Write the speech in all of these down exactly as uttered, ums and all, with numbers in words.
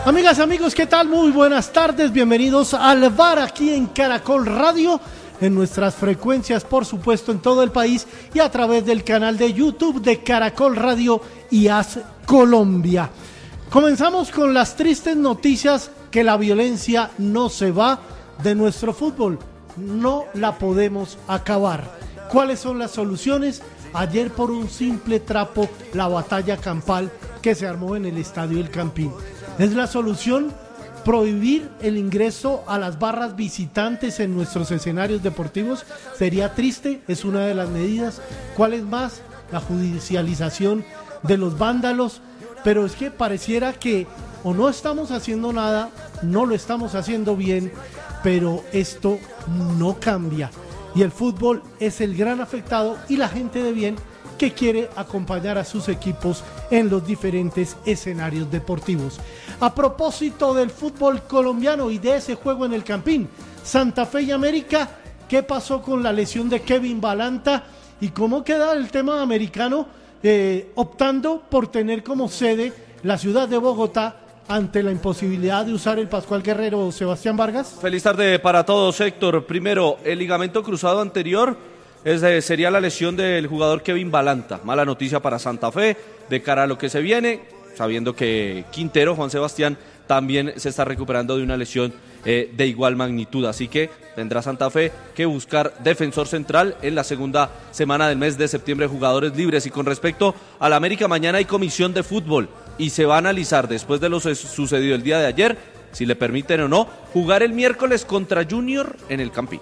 Amigas, amigos, ¿qué tal? Muy buenas tardes, bienvenidos al V A R aquí en Caracol Radio, en nuestras frecuencias, por supuesto, en todo el país y a través del canal de YouTube de Caracol Radio y A S Colombia. Comenzamos con las tristes noticias que la violencia no se va de nuestro fútbol, no la podemos acabar. ¿Cuáles son las soluciones? Ayer por un simple trapo, la batalla campal que se armó en el Estadio El Campín. ¿Es la solución prohibir el ingreso a las barras visitantes en nuestros escenarios deportivos? Sería triste, es una de las medidas. ¿Cuál es más? La judicialización de los vándalos. Pero es que pareciera que o no estamos haciendo nada, no lo estamos haciendo bien, pero esto no cambia. Y el fútbol es el gran afectado y la gente de bien que quiere acompañar a sus equipos en los diferentes escenarios deportivos. A propósito del fútbol colombiano y de ese juego en el Campín, Santa Fe y América, ¿qué pasó con la lesión de Kevin Balanta? ¿Y cómo queda el tema americano eh, optando por tener como sede la ciudad de Bogotá ante la imposibilidad de usar el Pascual Guerrero o Sebastián Vargas? Feliz tarde para todos, Héctor. Primero, el ligamento cruzado anterior es de, sería la lesión del jugador Kevin Balanta. Mala noticia para Santa Fe de cara a lo que se viene, sabiendo que Quintero, Juan Sebastián, también se está recuperando de una lesión eh, de igual magnitud. Así que tendrá Santa Fe que buscar defensor central en la segunda semana del mes de septiembre, jugadores libres. Y con respecto al América, mañana hay comisión de fútbol y se va a analizar, después de lo sucedido el día de ayer, si le permiten o no, jugar el miércoles contra Junior en el Campín.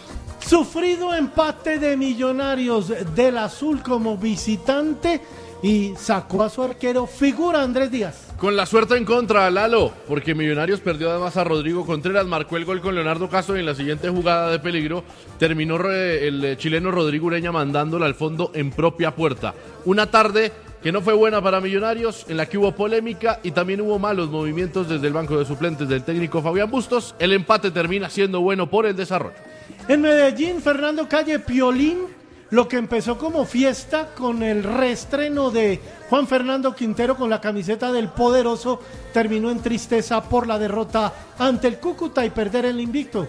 Sufrido empate de Millonarios del Azul como visitante y sacó a su arquero, figura Andrés Díaz. Con la suerte en contra, Lalo, porque Millonarios perdió además a Rodrigo Contreras, marcó el gol con Leonardo Castro y en la siguiente jugada de peligro terminó el chileno Rodrigo Ureña mandándola al fondo en propia puerta. Una tarde que no fue buena para Millonarios, en la que hubo polémica y también hubo malos movimientos desde el banco de suplentes del técnico Fabián Bustos. El empate termina siendo bueno por el desarrollo. En Medellín, Fernando Calle Piolín, lo que empezó como fiesta con el reestreno de Juan Fernando Quintero con la camiseta del Poderoso, terminó en tristeza por la derrota ante el Cúcuta y perder el invicto.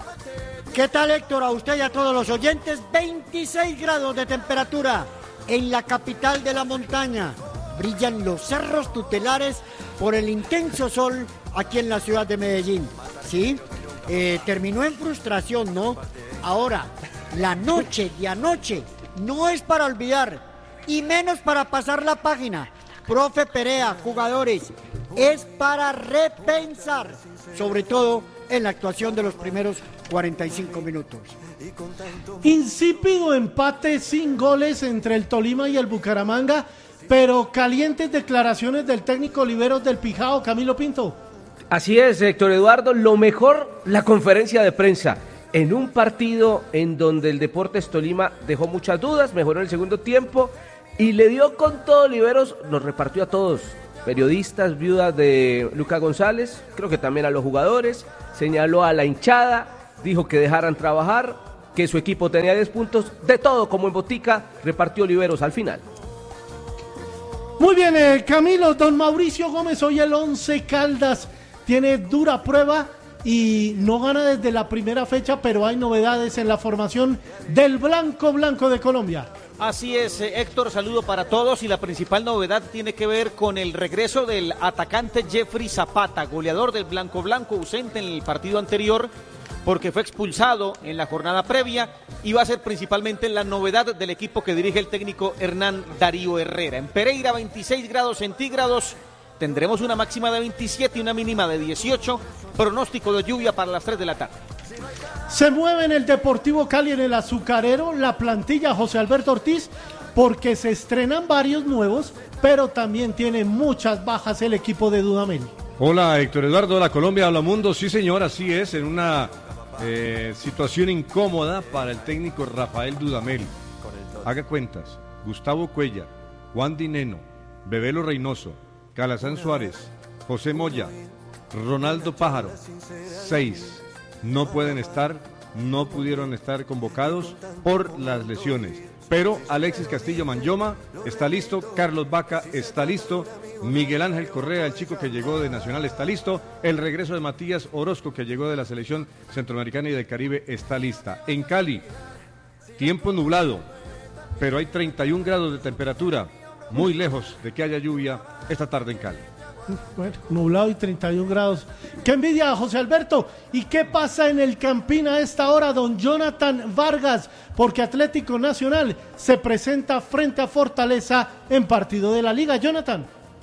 ¿Qué tal, Héctor? A usted y a todos los oyentes, veintiséis grados de temperatura en la capital de la montaña. Brillan los cerros tutelares por el intenso sol aquí en la ciudad de Medellín. ¿Sí? Eh, terminó en frustración, ¿no? Ahora, la noche de anoche no es para olvidar y menos para pasar la página. Profe Perea, jugadores, es para repensar, sobre todo en la actuación de los primeros cuarenta y cinco minutos. Insípido empate sin goles entre el Tolima y el Bucaramanga, pero calientes declaraciones del técnico Oliveros del Pijao, Camilo Pinto. Así es, Héctor Eduardo, lo mejor, la conferencia de prensa. En un partido en donde el Deportes Tolima dejó muchas dudas, mejoró en el segundo tiempo y le dio con todo Oliveros, los repartió a todos, periodistas, viudas de Luca González, creo que también a los jugadores, señaló a la hinchada, dijo que dejaran trabajar, que su equipo tenía diez puntos, de todo como en botica, repartió Oliveros al final. Muy bien, eh, Camilo, don Mauricio Gómez, hoy el Once Caldas tiene dura prueba y no gana desde la primera fecha, pero hay novedades en la formación del Blanco Blanco de Colombia. Así es, Héctor, saludo para todos y la principal novedad tiene que ver con el regreso del atacante Jeffrey Zapata, goleador del Blanco Blanco, ausente en el partido anterior porque fue expulsado en la jornada previa y va a ser principalmente la novedad del equipo que dirige el técnico Hernán Darío Herrera. En Pereira, veintiséis grados centígrados. Tendremos una máxima de veintisiete y una mínima de dieciocho. Pronóstico de lluvia para las tres de la tarde. Se mueve en el Deportivo Cali, en el Azucarero, la plantilla José Alberto Ortiz, porque se estrenan varios nuevos, pero también tiene muchas bajas el equipo de Dudamel. Hola, Héctor Eduardo, hola Colombia, hola mundo. Sí, señor, así es, en una eh, situación incómoda para el técnico Rafael Dudamel. Haga cuentas: Gustavo Cuellar, Juan Dineno, Bebelo Reynoso, Calazán Suárez, José Moya, Ronaldo Pájaro, seis. No pueden estar no pudieron estar convocados por las lesiones. Pero Alexis Castillo Manyoma está listo, Carlos Vaca está listo, Miguel Ángel Correa, el chico que llegó de Nacional, está listo, el regreso de Matías Orozco, que llegó de la selección centroamericana y del Caribe, está lista. En Cali, tiempo nublado, pero hay treinta y un grados de temperatura, muy lejos de que haya lluvia esta tarde en Cali. Bueno, nublado y treinta y un grados. ¡Qué envidia, José Alberto! ¿Y qué pasa en el Campín a esta hora, don Jonathan Vargas? Porque Atlético Nacional se presenta frente a Fortaleza en partido de la Liga. Jonathan.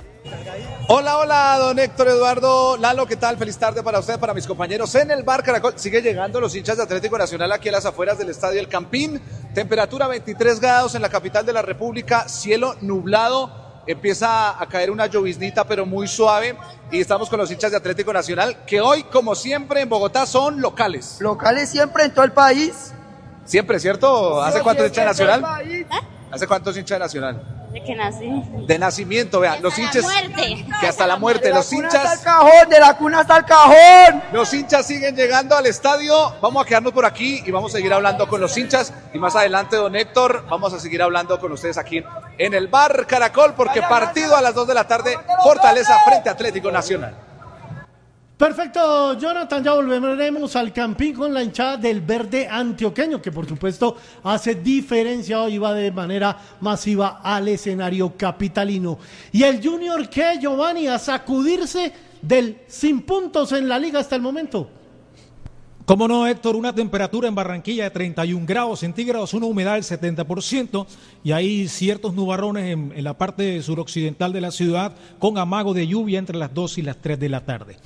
Hola, hola, don Héctor Eduardo. Lalo, ¿qué tal? Feliz tarde para usted, para mis compañeros en el Bar Caracol. Sigue llegando los hinchas de Atlético Nacional aquí a las afueras del Estadio El Campín. Temperatura veintitrés grados en la capital de la República, cielo nublado. Empieza a caer una lloviznita, pero muy suave, y estamos con los hinchas de Atlético Nacional, que hoy, como siempre, en Bogotá son locales. Locales siempre en todo el país. Siempre, ¿cierto? ¿Hace cuántos hinchas de Nacional? ¿Eh? ¿Hace cuántos hinchas de Nacional? De que nací. De nacimiento, vean, los hinchas. Muerte. Que hasta la muerte, los De la cuna hasta el hinchas. cajón, de la cuna hasta el cajón. Los hinchas siguen llegando al estadio. Vamos a quedarnos por aquí y vamos a seguir hablando con los hinchas. Y más adelante, don Héctor, vamos a seguir hablando con ustedes aquí en el Bar Caracol, porque partido a las dos de la tarde, Fortaleza frente a Atlético Nacional. Perfecto, Jonathan, ya volveremos al Campín con la hinchada del verde antioqueño, que por supuesto hace diferencia hoy, va de manera masiva al escenario capitalino. Y el Junior, que Giovanni, a sacudirse del sin puntos en la liga hasta el momento. Cómo no, Héctor, una temperatura en Barranquilla de treinta y un grados centígrados, una humedad del setenta por ciento y hay ciertos nubarrones en, en la parte suroccidental de la ciudad con amago de lluvia entre las dos y las tres de la tarde.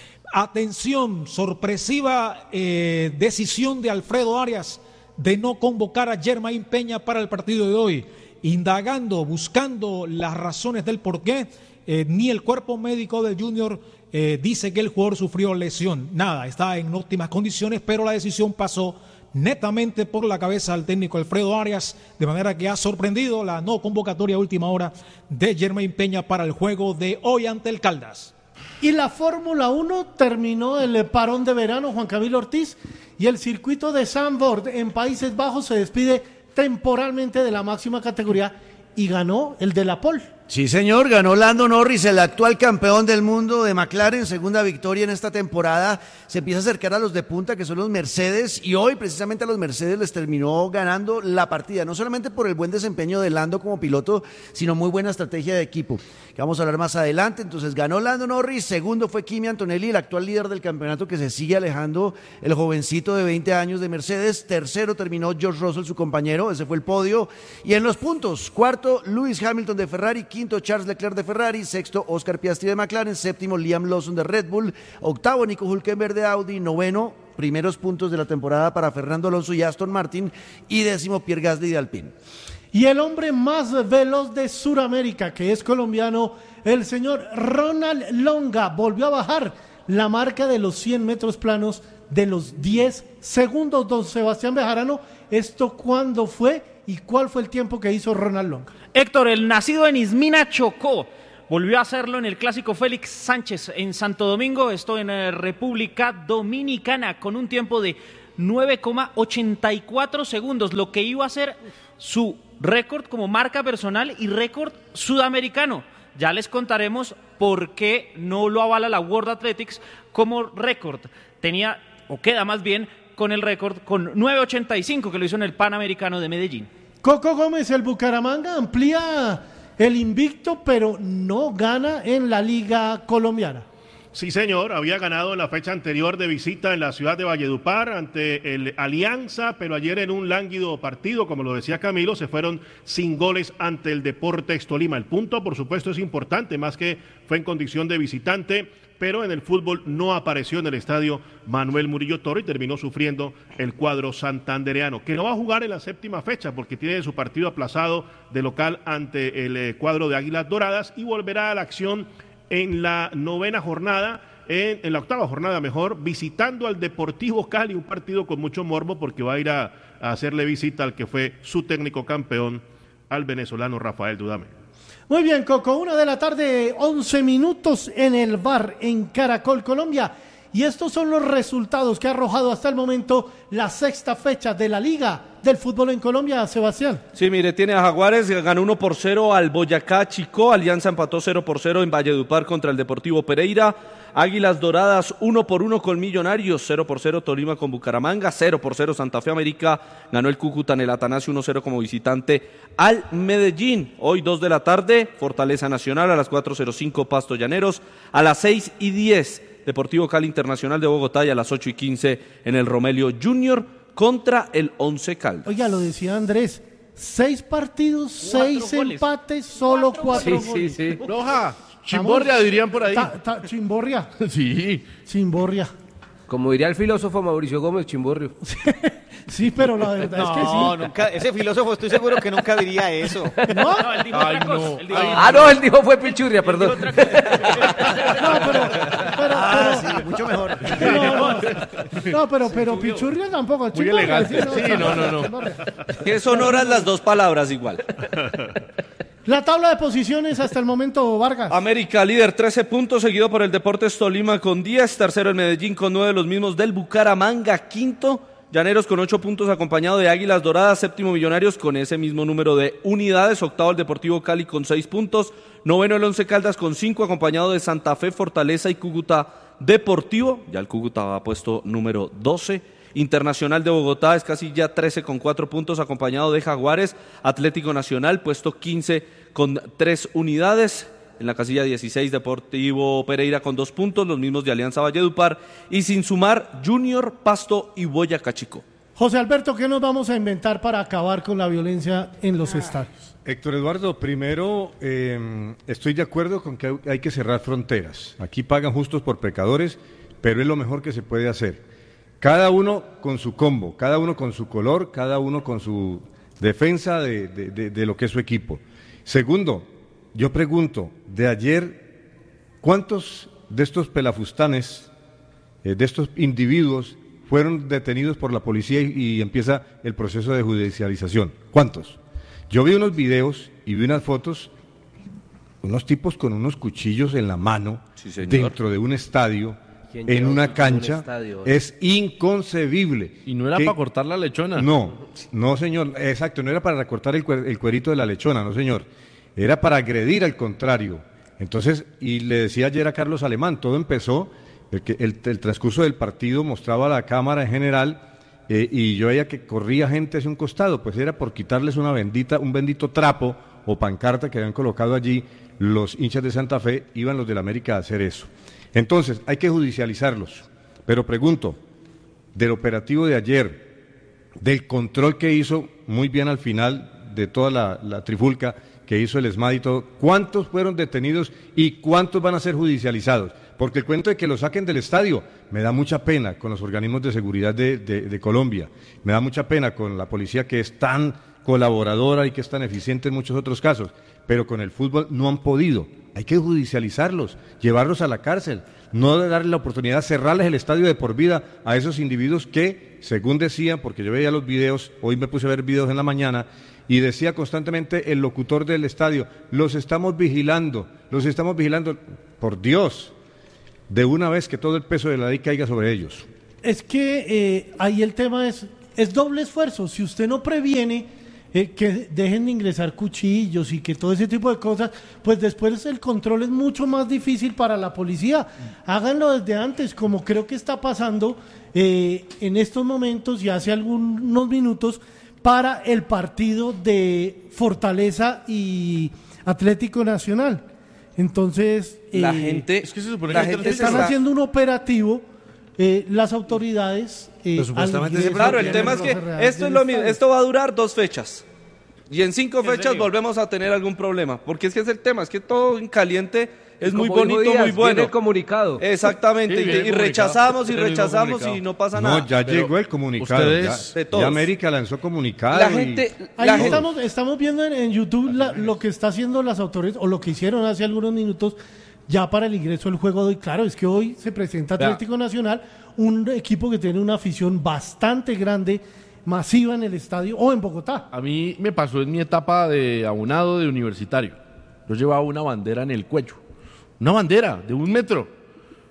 Atención, sorpresiva eh, decisión de Alfredo Arias de no convocar a Jermain Peña para el partido de hoy. Indagando, buscando las razones del porqué, eh, ni el cuerpo médico del Junior eh, dice que el jugador sufrió lesión. Nada, está en óptimas condiciones, pero la decisión pasó netamente por la cabeza del técnico Alfredo Arias, de manera que ha sorprendido la no convocatoria a última hora de Jermain Peña para el juego de hoy ante el Caldas. Y la Fórmula uno terminó el parón de verano, Juan Camilo Ortiz, y el circuito de Zandvoort en Países Bajos se despide temporalmente de la máxima categoría y ganó el de la pole. Sí, señor, ganó Lando Norris, el actual campeón del mundo de McLaren, segunda victoria en esta temporada. Se empieza a acercar a los de punta, que son los Mercedes, y hoy precisamente a los Mercedes les terminó ganando la partida, no solamente por el buen desempeño de Lando como piloto, sino muy buena estrategia de equipo, que vamos a hablar más adelante. Entonces ganó Lando Norris, segundo fue Kimi Antonelli, el actual líder del campeonato, que se sigue alejando, el jovencito de veinte años de Mercedes. Tercero terminó George Russell, su compañero, ese fue el podio. Y en los puntos, cuarto Lewis Hamilton de Ferrari, quinto Charles Leclerc de Ferrari, sexto Oscar Piastri de McLaren, séptimo Liam Lawson de Red Bull, octavo Nico Hülkenberg de Audi, noveno primeros puntos de la temporada para Fernando Alonso y Aston Martin, y décimo Pierre Gasly de Alpine. Y el hombre más veloz de Sudamérica, que es colombiano, el señor Ronald Longa, volvió a bajar la marca de los cien metros planos de los diez segundos. Don Sebastián Bejarano, ¿esto cuándo fue y cuál fue el tiempo que hizo Ronald Longa? Héctor, el nacido en Ismina, Chocó, volvió a hacerlo en el clásico Félix Sánchez en Santo Domingo, esto en eh, República Dominicana, con un tiempo de nueve coma ochenta y cuatro segundos, lo que iba a ser su récord como marca personal y récord sudamericano. Ya les contaremos por qué no lo avala la World Athletics como récord. Tenía, o queda más bien, con el récord con nueve ochenta y cinco que lo hizo en el Panamericano de Medellín. Coco Gómez, el Bucaramanga, amplía el invicto, pero no gana en la Liga Colombiana. Sí, señor, había ganado en la fecha anterior de visita en la ciudad de Valledupar ante el Alianza, pero ayer en un lánguido partido, como lo decía Camilo, se fueron sin goles ante el Deportes Tolima. El punto, por supuesto, es importante, más que fue en condición de visitante, pero en el fútbol no apareció en el estadio Manuel Murillo Toro y terminó sufriendo el cuadro santandereano, que no va a jugar en la séptima fecha porque tiene su partido aplazado de local ante el eh, cuadro de Águilas Doradas y volverá a la acción en la novena jornada, en, en la octava jornada mejor, visitando al Deportivo Cali, un partido con mucho morbo porque va a ir a, a hacerle visita al que fue su técnico campeón, al venezolano Rafael Dudamel. Muy bien, Coco, una de la tarde, once minutos en el bar en Caracol, Colombia. Y estos son los resultados que ha arrojado hasta el momento la sexta fecha de la Liga del Fútbol en Colombia, Sebastián. Sí, mire, tiene a Jaguares, ganó uno por cero al Boyacá Chicó, Alianza empató cero por cero en Valledupar contra el Deportivo Pereira, Águilas Doradas uno por uno con Millonarios, cero por cero Tolima con Bucaramanga, cero por cero Santa Fe América, ganó el Cúcuta en el Atanasio uno cero como visitante al Medellín. Hoy dos de la tarde, Fortaleza Nacional, a las cuatro cero cinco Pasto Llaneros, a las seis y diez Deportivo Cali Internacional de Bogotá y a las ocho y quince en el Romelio Junior contra el Once Caldas. Oiga, lo decía Andrés, seis partidos, seis goles. empates, solo cuatro Sí, goles. sí, sí. Roja, chimborria dirían por ahí. Ta- ta- chimborria, Sí. chimborria. Como diría el filósofo Mauricio Gómez, chimborrio. Sí, pero la verdad es que No, sí. nunca, ese filósofo estoy seguro que nunca diría eso. ¿No? No, él dijo Ay, otra cosa, no. él dijo- Ay, Ah, no, él dijo fue pichurria, perdón. No, pero, pero, Ah, pero- sí, mucho mejor. no, no, no, pero, pero Pichurria tampoco. Muy chimborria, elegante. Sí, no, no, no. chimborria. Que sonoras las dos palabras igual. La tabla de posiciones hasta el momento, Vargas. América líder trece puntos, seguido por el Deportes Tolima con diez, tercero el Medellín con nueve, los mismos del Bucaramanga, quinto, Llaneros con ocho puntos acompañado de Águilas Doradas, séptimo Millonarios con ese mismo número de unidades, octavo el Deportivo Cali con seis puntos, noveno el Once Caldas con cinco, acompañado de Santa Fe, Fortaleza y Cúcuta Deportivo, ya el Cúcuta va puesto número doce, Internacional de Bogotá es casi ya trece con cuatro puntos, acompañado de Jaguares, Atlético Nacional puesto quince con tres unidades, en la casilla dieciséis Deportivo Pereira con dos puntos, los mismos de Alianza Valledupar, y sin sumar Junior, Pasto y Boyacá Chicó. José Alberto, ¿qué nos vamos a inventar para acabar con la violencia en los estadios? Héctor Eduardo, primero eh, estoy de acuerdo con que hay que cerrar fronteras. Aquí pagan justos por pecadores, pero es lo mejor que se puede hacer. Cada uno con su combo, cada uno con su color, cada uno con su defensa de, de, de, de lo que es su equipo. Segundo, yo pregunto, de ayer, ¿cuántos de estos pelafustanes, eh, de estos individuos, fueron detenidos por la policía y, y empieza el proceso de judicialización? ¿Cuántos? Yo vi unos videos y vi unas fotos, unos tipos con unos cuchillos en la mano, Sí, señor. dentro de un estadio, ¿Quién en lleva una un cancha, estadio? es inconcebible. Y no era que- para cortar la lechona. No, no señor, exacto, no era para recortar el, cuer- el cuerito de la lechona, no señor, era para agredir al contrario. Entonces, y le decía ayer a Carlos Alemán, todo empezó, el, que- el, el transcurso del partido mostraba a la cámara en general, eh, y yo veía que corría gente hacia un costado, pues era por quitarles una bendita, un bendito trapo o pancarta que habían colocado allí los hinchas de Santa Fe, iban los del América a hacer eso. Entonces, hay que judicializarlos, pero pregunto, del operativo de ayer, del control que hizo muy bien al final de toda la, la trifulca que hizo el ESMAD y todo, ¿cuántos fueron detenidos y cuántos van a ser judicializados? Porque el cuento de que lo saquen del estadio me da mucha pena con los organismos de seguridad de, de, de Colombia, me da mucha pena con la policía que es tan colaboradora y que es tan eficiente en muchos otros casos, pero con el fútbol no han podido. Hay que judicializarlos, llevarlos a la cárcel, no darle la oportunidad, cerrarles el estadio de por vida a esos individuos que, según decían, porque yo veía los videos, hoy me puse a ver videos en la mañana, y decía constantemente el locutor del estadio, los estamos vigilando, los estamos vigilando, por Dios, de una vez que todo el peso de la ley caiga sobre ellos. Es que eh, ahí el tema es, es doble esfuerzo. Si usted no previene eh, que dejen de ingresar cuchillos y que todo ese tipo de cosas, pues después el control es mucho más difícil para la policía. Háganlo desde antes, como creo que está pasando eh, en estos momentos y hace algunos minutos para el partido de Fortaleza y Atlético Nacional. Entonces, La eh, gente, es que se supone la que gente se están está- haciendo un operativo eh, las autoridades. eh, Pero supuestamente al ese ingreso Claro, el de tema es los que reales esto es del lo mismo, estadio. esto va a durar dos fechas. Y en cinco ¿En fechas serio? volvemos a tener algún problema. Porque es que es el tema, es que todo en caliente es muy Como dijo bonito, Díaz, muy viene bueno. el comunicado. Exactamente, Sí, y, viene el y comunicado. rechazamos y Viene el mismo rechazamos comunicado. y no pasa No, nada. ya Pero llegó el comunicado. ustedes- ya, De todos. ya América lanzó comunicado. La y- gente, Ahí la gente, estamos, estamos viendo en, en YouTube la- lo que está haciendo las autoridades, o lo que hicieron hace algunos minutos, ya para el ingreso del juego de hoy. Claro, es que hoy se presenta Vea. Atlético Nacional, un equipo que tiene una afición bastante grande, masiva en el estadio, o en Bogotá. A mí me pasó en mi etapa de abonado de universitario. Yo llevaba una bandera en el cuello. Una bandera de un metro.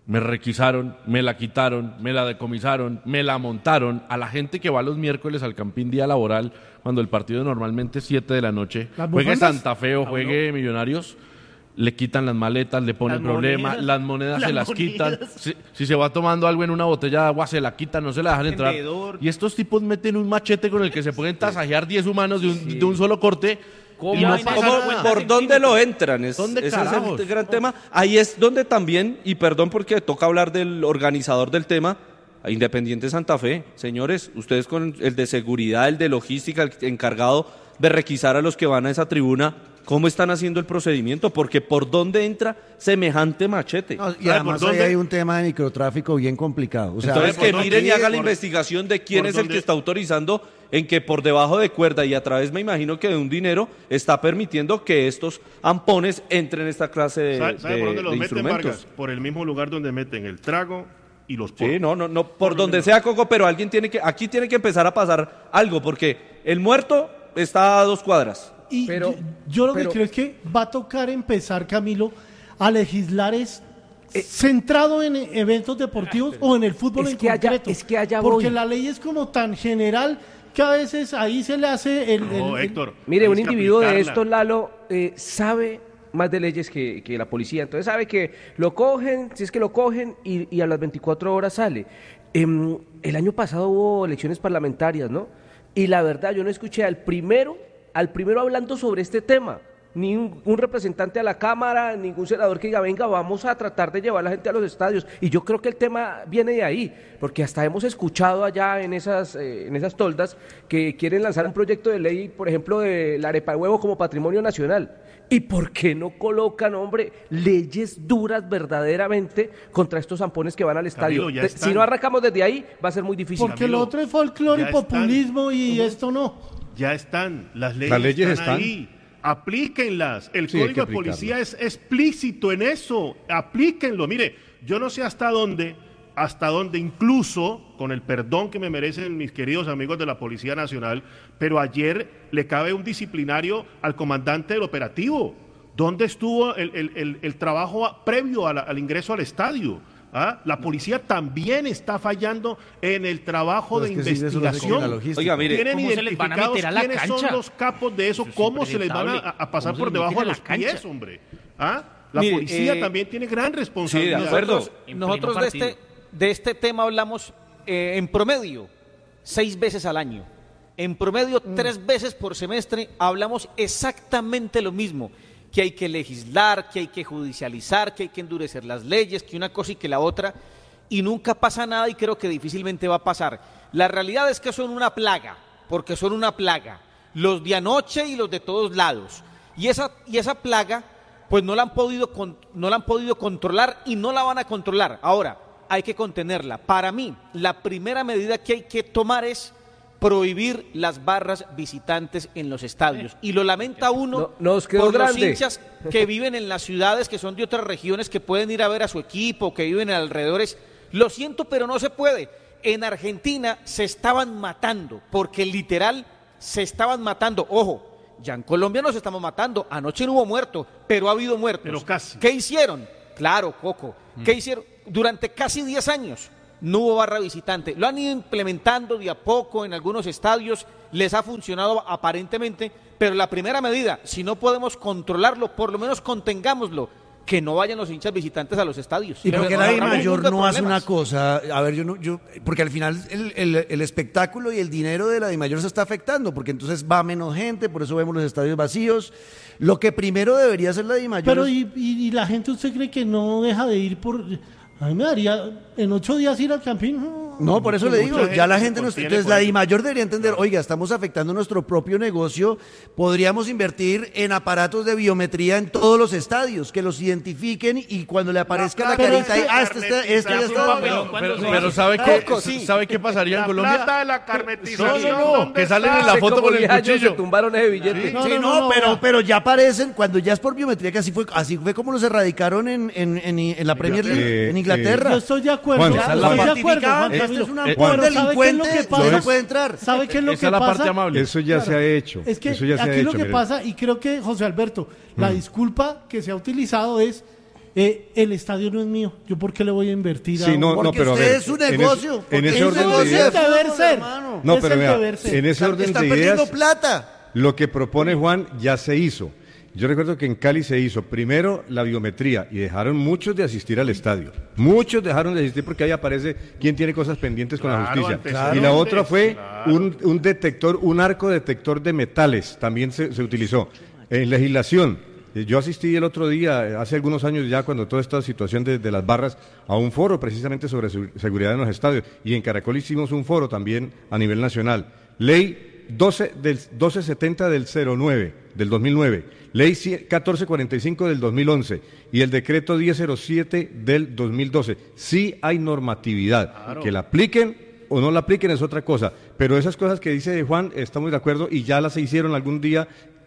Me requisaron, me la quitaron, me la decomisaron, me la montaron. A la gente que va los miércoles al Campín día laboral, cuando el partido normalmente es siete de la noche, juegue Santa Fe o juegue Millonarios, le quitan las maletas, le ponen problemas, las monedas las se las monedas. quitan. Si, si se va tomando algo en una botella de agua, se la quitan, no se la dejan entrar. Vendedor. Y estos tipos meten un machete con el que se pueden tasajear diez humanos de un, de un solo corte. ¿Cómo, y no ¿cómo- pasa nada. ¿Por dónde lo entran? Es, ¿Dónde ese es carajos? el gran tema. Ahí es donde también, y perdón porque toca hablar del organizador del tema, a Independiente Santa Fe. Señores, ustedes con el de seguridad, el de logística, el encargado de requisar a los que van a esa tribuna, ¿cómo están haciendo el procedimiento? Porque ¿por dónde entra semejante machete? No, y además ahí hay un tema de microtráfico bien complicado. O sea, Entonces que por- miren y hagan la por- investigación de quién por es el dónde- que está autorizando en que por debajo de cuerda y a través, me imagino que de un dinero, está permitiendo que estos ampones entren en esta clase de, ¿Sabe, sabe de- por dónde los de meten, instrumentos. Vargas? Por el mismo lugar donde meten el trago y los porros. Sí, no, no, no, por donde sea, Coco, pero alguien tiene que, aquí tiene que empezar a pasar algo, porque el muerto está a dos cuadras. Y Pero- yo, yo lo pero- que creo es que va a tocar empezar, Camilo, a legislar es centrado en eventos deportivos o en el fútbol es en que allá- concreto. es que allá porque voy. la ley es como tan general que a veces ahí se le hace el... No, el- el- Héctor. Mire, hay un que individuo de aplicarla. estos, Lalo, eh, sabe más de leyes que, que la policía. Entonces sabe que lo cogen, si es que lo cogen, y, y a las veinticuatro horas sale. Em, el año pasado hubo elecciones parlamentarias, ¿no? Y la verdad, yo no escuché al primero, al primero hablando sobre este tema. Ni un, un representante a la Cámara, ningún senador que diga, venga, vamos a tratar de llevar a la gente a los estadios. Y yo creo que el tema viene de ahí, porque hasta hemos escuchado allá en esas, eh, en esas toldas que quieren lanzar un proyecto de ley, por ejemplo, de la arepa de huevo como patrimonio nacional. ¿Y por qué no colocan, hombre, leyes duras verdaderamente contra estos zampones que van al estadio? Camilo, ya De- están. si no arrancamos desde ahí, va a ser muy difícil. porque Camilo, lo otro es folclore ya y populismo están. y esto no. Ya están, las leyes, Las leyes están, están. ahí. Aplíquenlas. El Sí, hay que código de policía es explícito en eso. Aplíquenlo. Mire, yo no sé hasta dónde, hasta dónde incluso, con el perdón que me merecen mis queridos amigos de la Policía Nacional, pero ayer le cabe un disciplinario al comandante del operativo. ¿Dónde estuvo el, el- el- el trabajo a- previo a la- al ingreso al estadio? ¿Ah? La policía también está fallando en el trabajo Pero de es que sí, eso lo hace investigación. la logística. Oiga, mire, Tienen ¿Cómo se les van a identificados meter a la quiénes cancha? son los capos de eso, Eso es cómo se les van a, impresentable. a pasar ¿Cómo se por les debajo de meten a los la cancha? pies, hombre. ¿Ah? La Mire, policía eh, también tiene gran Sí, de responsabilidad. acuerdo. En Nosotros pleno de partido. este, de este tema hablamos eh, en promedio seis veces al año. En promedio tres veces por semestre hablamos exactamente lo mismo, que hay que legislar, que hay que judicializar, que hay que endurecer las leyes, que una cosa y que la otra, y nunca pasa nada y creo que difícilmente va a pasar. La realidad es que son una plaga, porque son una plaga, los de anoche y los de todos lados. Y esa, y esa plaga, pues no la han podido con- no la han podido controlar y no la van a controlar. Ahora, hay que contenerla. Para mí, la primera medida que hay que tomar es prohibir las barras visitantes en los estadios. Y lo lamenta uno No- nos quedó por grande. los hinchas que viven en las ciudades, que son de otras regiones, que pueden ir a ver a su equipo, que viven en alrededores. Lo siento, pero no se puede. En Argentina se estaban matando, porque literal se estaban matando. Ojo, ya en Colombia nos estamos matando. Anoche no hubo muertos, pero ha habido muertos. Pero casi. ¿Qué hicieron? Claro, Coco. ¿Qué hicieron? Durante casi diez años no hubo barra visitante. Lo han ido implementando de a poco en algunos estadios, les ha funcionado aparentemente, pero la primera medida, si no podemos controlarlo, por lo menos contengámoslo, que no vayan los hinchas visitantes a los estadios. ¿Y Pero por qué nos la ahorramos un DIMAYOR mundo de no hace una problemas. cosa? A ver, yo no, yo, porque al final el, el- el espectáculo y el dinero de la DIMAYOR se está afectando, porque entonces va menos gente, por eso vemos los estadios vacíos. Lo que primero debería hacer la DIMAYOR Pero es- y, y- y la gente, ¿usted cree que no deja de ir por...? A mí me daría en ocho días ir al Campín. No, por eso le digo, Mucha ya la gente gente se no... contiene Entonces por la eso. DIMAYOR debería entender, oiga, estamos afectando nuestro propio negocio, podríamos invertir en aparatos de biometría en todos los estadios, que los identifiquen y cuando le aparezca la, plata carita, de ahí, la ah, este, está- este ya carnetización, está... papelón, ¿cuándo Pero, se pero hace? ¿sabe qué, Coco, sí. ¿sabe qué pasaría en La Colombia? plata de la No, carnetización. no, no, ¿dónde que salen en está? la Hace foto como con el diez años cuchillo. se tumbaron ese billete. Sí, No, no, no, no, pero, vea. pero ya aparecen, cuando ya es por biometría, que así fue, así fue como los erradicaron en, en, en, en la Premier League, Eh, en Inglaterra. Yo estoy de acuerdo. Juan, yo esa es la estoy de parte acuerdo, indicada, Juan este Camilo. es un Eh, amor Juan, Pero ¿sabe qué es lo delincuente, que no pasa? se puede entrar. ¿Sabe qué es lo Esa que es la parte pasa? amable. Eso ya se ha hecho. Es que Eso ya se ha aquí lo hecho, que mire. pasa, y creo que José Alberto, la disculpa que se ha utilizado es eh, el estadio no es mío, ¿yo por qué le voy a invertir a Sí, no, Porque no, pero a usted ver, es un en ese- negocio. En ese Es orden negocio, de es ideas, deber ser. no, Es pero el vea, deber ser. en ese orden Están de perdiendo ideas, plata. lo que propone Juan ya se hizo. Yo recuerdo que en Cali se hizo primero la biometría y dejaron muchos de asistir al estadio. Muchos dejaron de asistir porque ahí aparece quién tiene cosas pendientes con la Claro, justicia. antecedentes, Y la otra fue claro. un, un detector, un arco detector de metales, también se, se utilizó. En legislación, eh, yo asistí el otro día, eh, hace algunos años ya, cuando toda esta situación de, de las barras, a un foro precisamente sobre su- seguridad en los estadios. Y en Caracol hicimos un foro también a nivel nacional. Ley doce del, doce setenta del cero nueve, del dos mil nueve, Ley catorce cuarenta y cinco del dos mil once y el decreto diez cero siete del dos mil doce. Sí hay normatividad. Claro. Que la apliquen o no la apliquen es otra cosa. Pero esas cosas que dice Juan, estamos de acuerdo y ya las hicieron algún día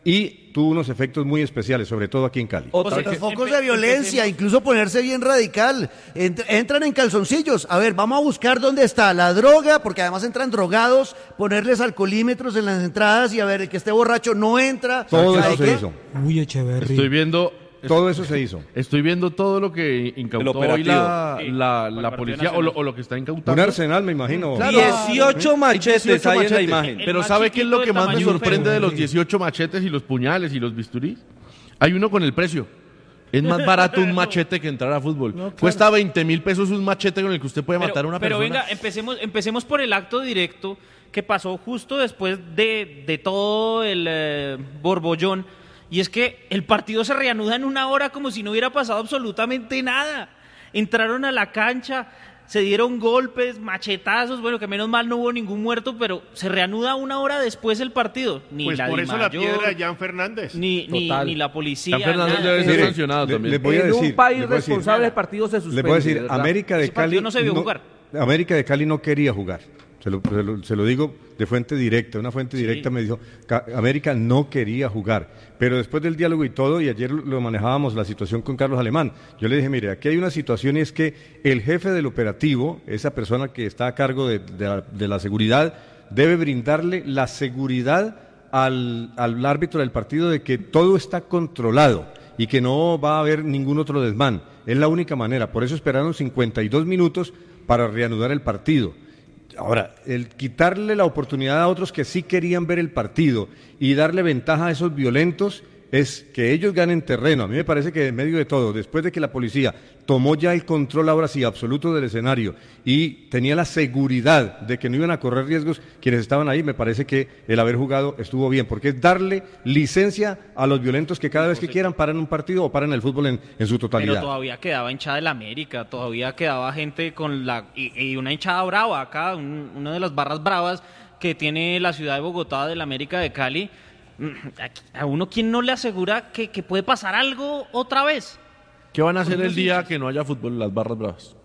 y tuvo unos efectos muy especiales, sobre todo aquí en Cali. Otra Los que- focos de violencia, incluso ponerse bien radical. Ent- entran en calzoncillos. A ver, vamos a buscar dónde está la droga, porque además entran drogados, ponerles alcoholímetros en las entradas y a ver, el que esté borracho no entra. Todo ¿Sabe eso se qué? hizo. Uy, Echeverry. Estoy viendo, Todo eso se hizo. estoy viendo todo lo que incautó hoy operativo. la, Sí, la, para el la Partido policía o lo, o lo que está incautando. Un arsenal, me imagino. Claro. dieciocho machetes dieciocho ahí en la machetes. imagen. El Pero más ¿sabe qué es lo chiquito que del más me tamaño sorprende de los Ferrari. dieciocho machetes y los puñales y los bisturís? Hay uno con el precio. Es más barato un machete que entrar a fútbol. No, claro. Cuesta veinte mil pesos un machete con el que usted puede Pero, matar a una pero persona. venga, empecemos, empecemos por el acto directo que pasó justo después de, de todo el eh, borbollón. Y es que el partido se reanuda en una hora como si no hubiera pasado absolutamente nada. Entraron a la cancha, se dieron golpes, machetazos, bueno, que menos mal no hubo ningún muerto, pero se reanuda una hora después el partido. Ni Pues la por Di eso la Mayor, piedra de Jan Fernández. ni, ni, Total. ni la policía. Jan Fernández nada. debe ser Mire, sancionado le- también. le voy a en decir, un país le voy a decir. responsable el partido se suspende. Le voy a decir, ¿verdad? América de Ese partido Cali no se debió no- jugar. América de Cali no quería jugar. Se lo, se lo- se lo digo de fuente directa. Una fuente directa me dijo, "Ca- América no quería jugar. Pero después del diálogo y todo, y ayer lo, lo manejábamos la situación con Carlos Alemán, yo le dije, mire, aquí hay una situación y es que el jefe del operativo, esa persona que está a cargo de, de la, de la seguridad, debe brindarle la seguridad al, al árbitro del partido de que todo está controlado y que no va a haber ningún otro desmán. Es la única manera. Por eso esperaron cincuenta y dos minutos para reanudar el partido. Ahora, el quitarle la oportunidad a otros que sí querían ver el partido y darle ventaja a esos violentos es que ellos ganen terreno. A mí me parece que en medio de todo, después de que la policía tomó ya el control ahora sí absoluto del escenario y tenía la seguridad de que no iban a correr riesgos quienes estaban ahí, me parece que el haber jugado estuvo bien, porque es darle licencia a los violentos que cada vez que quieran paran un partido o paran el fútbol en, en su Pero totalidad. todavía quedaba hinchada del América, todavía quedaba gente con la... Y, y una hinchada brava acá, un- una de las barras bravas que tiene la ciudad de Bogotá del América de Cali. Mm, A a uno, ¿quién no le asegura que, que puede pasar algo otra vez? ¿Qué van a hacer el día que no haya fútbol en las barras bravas?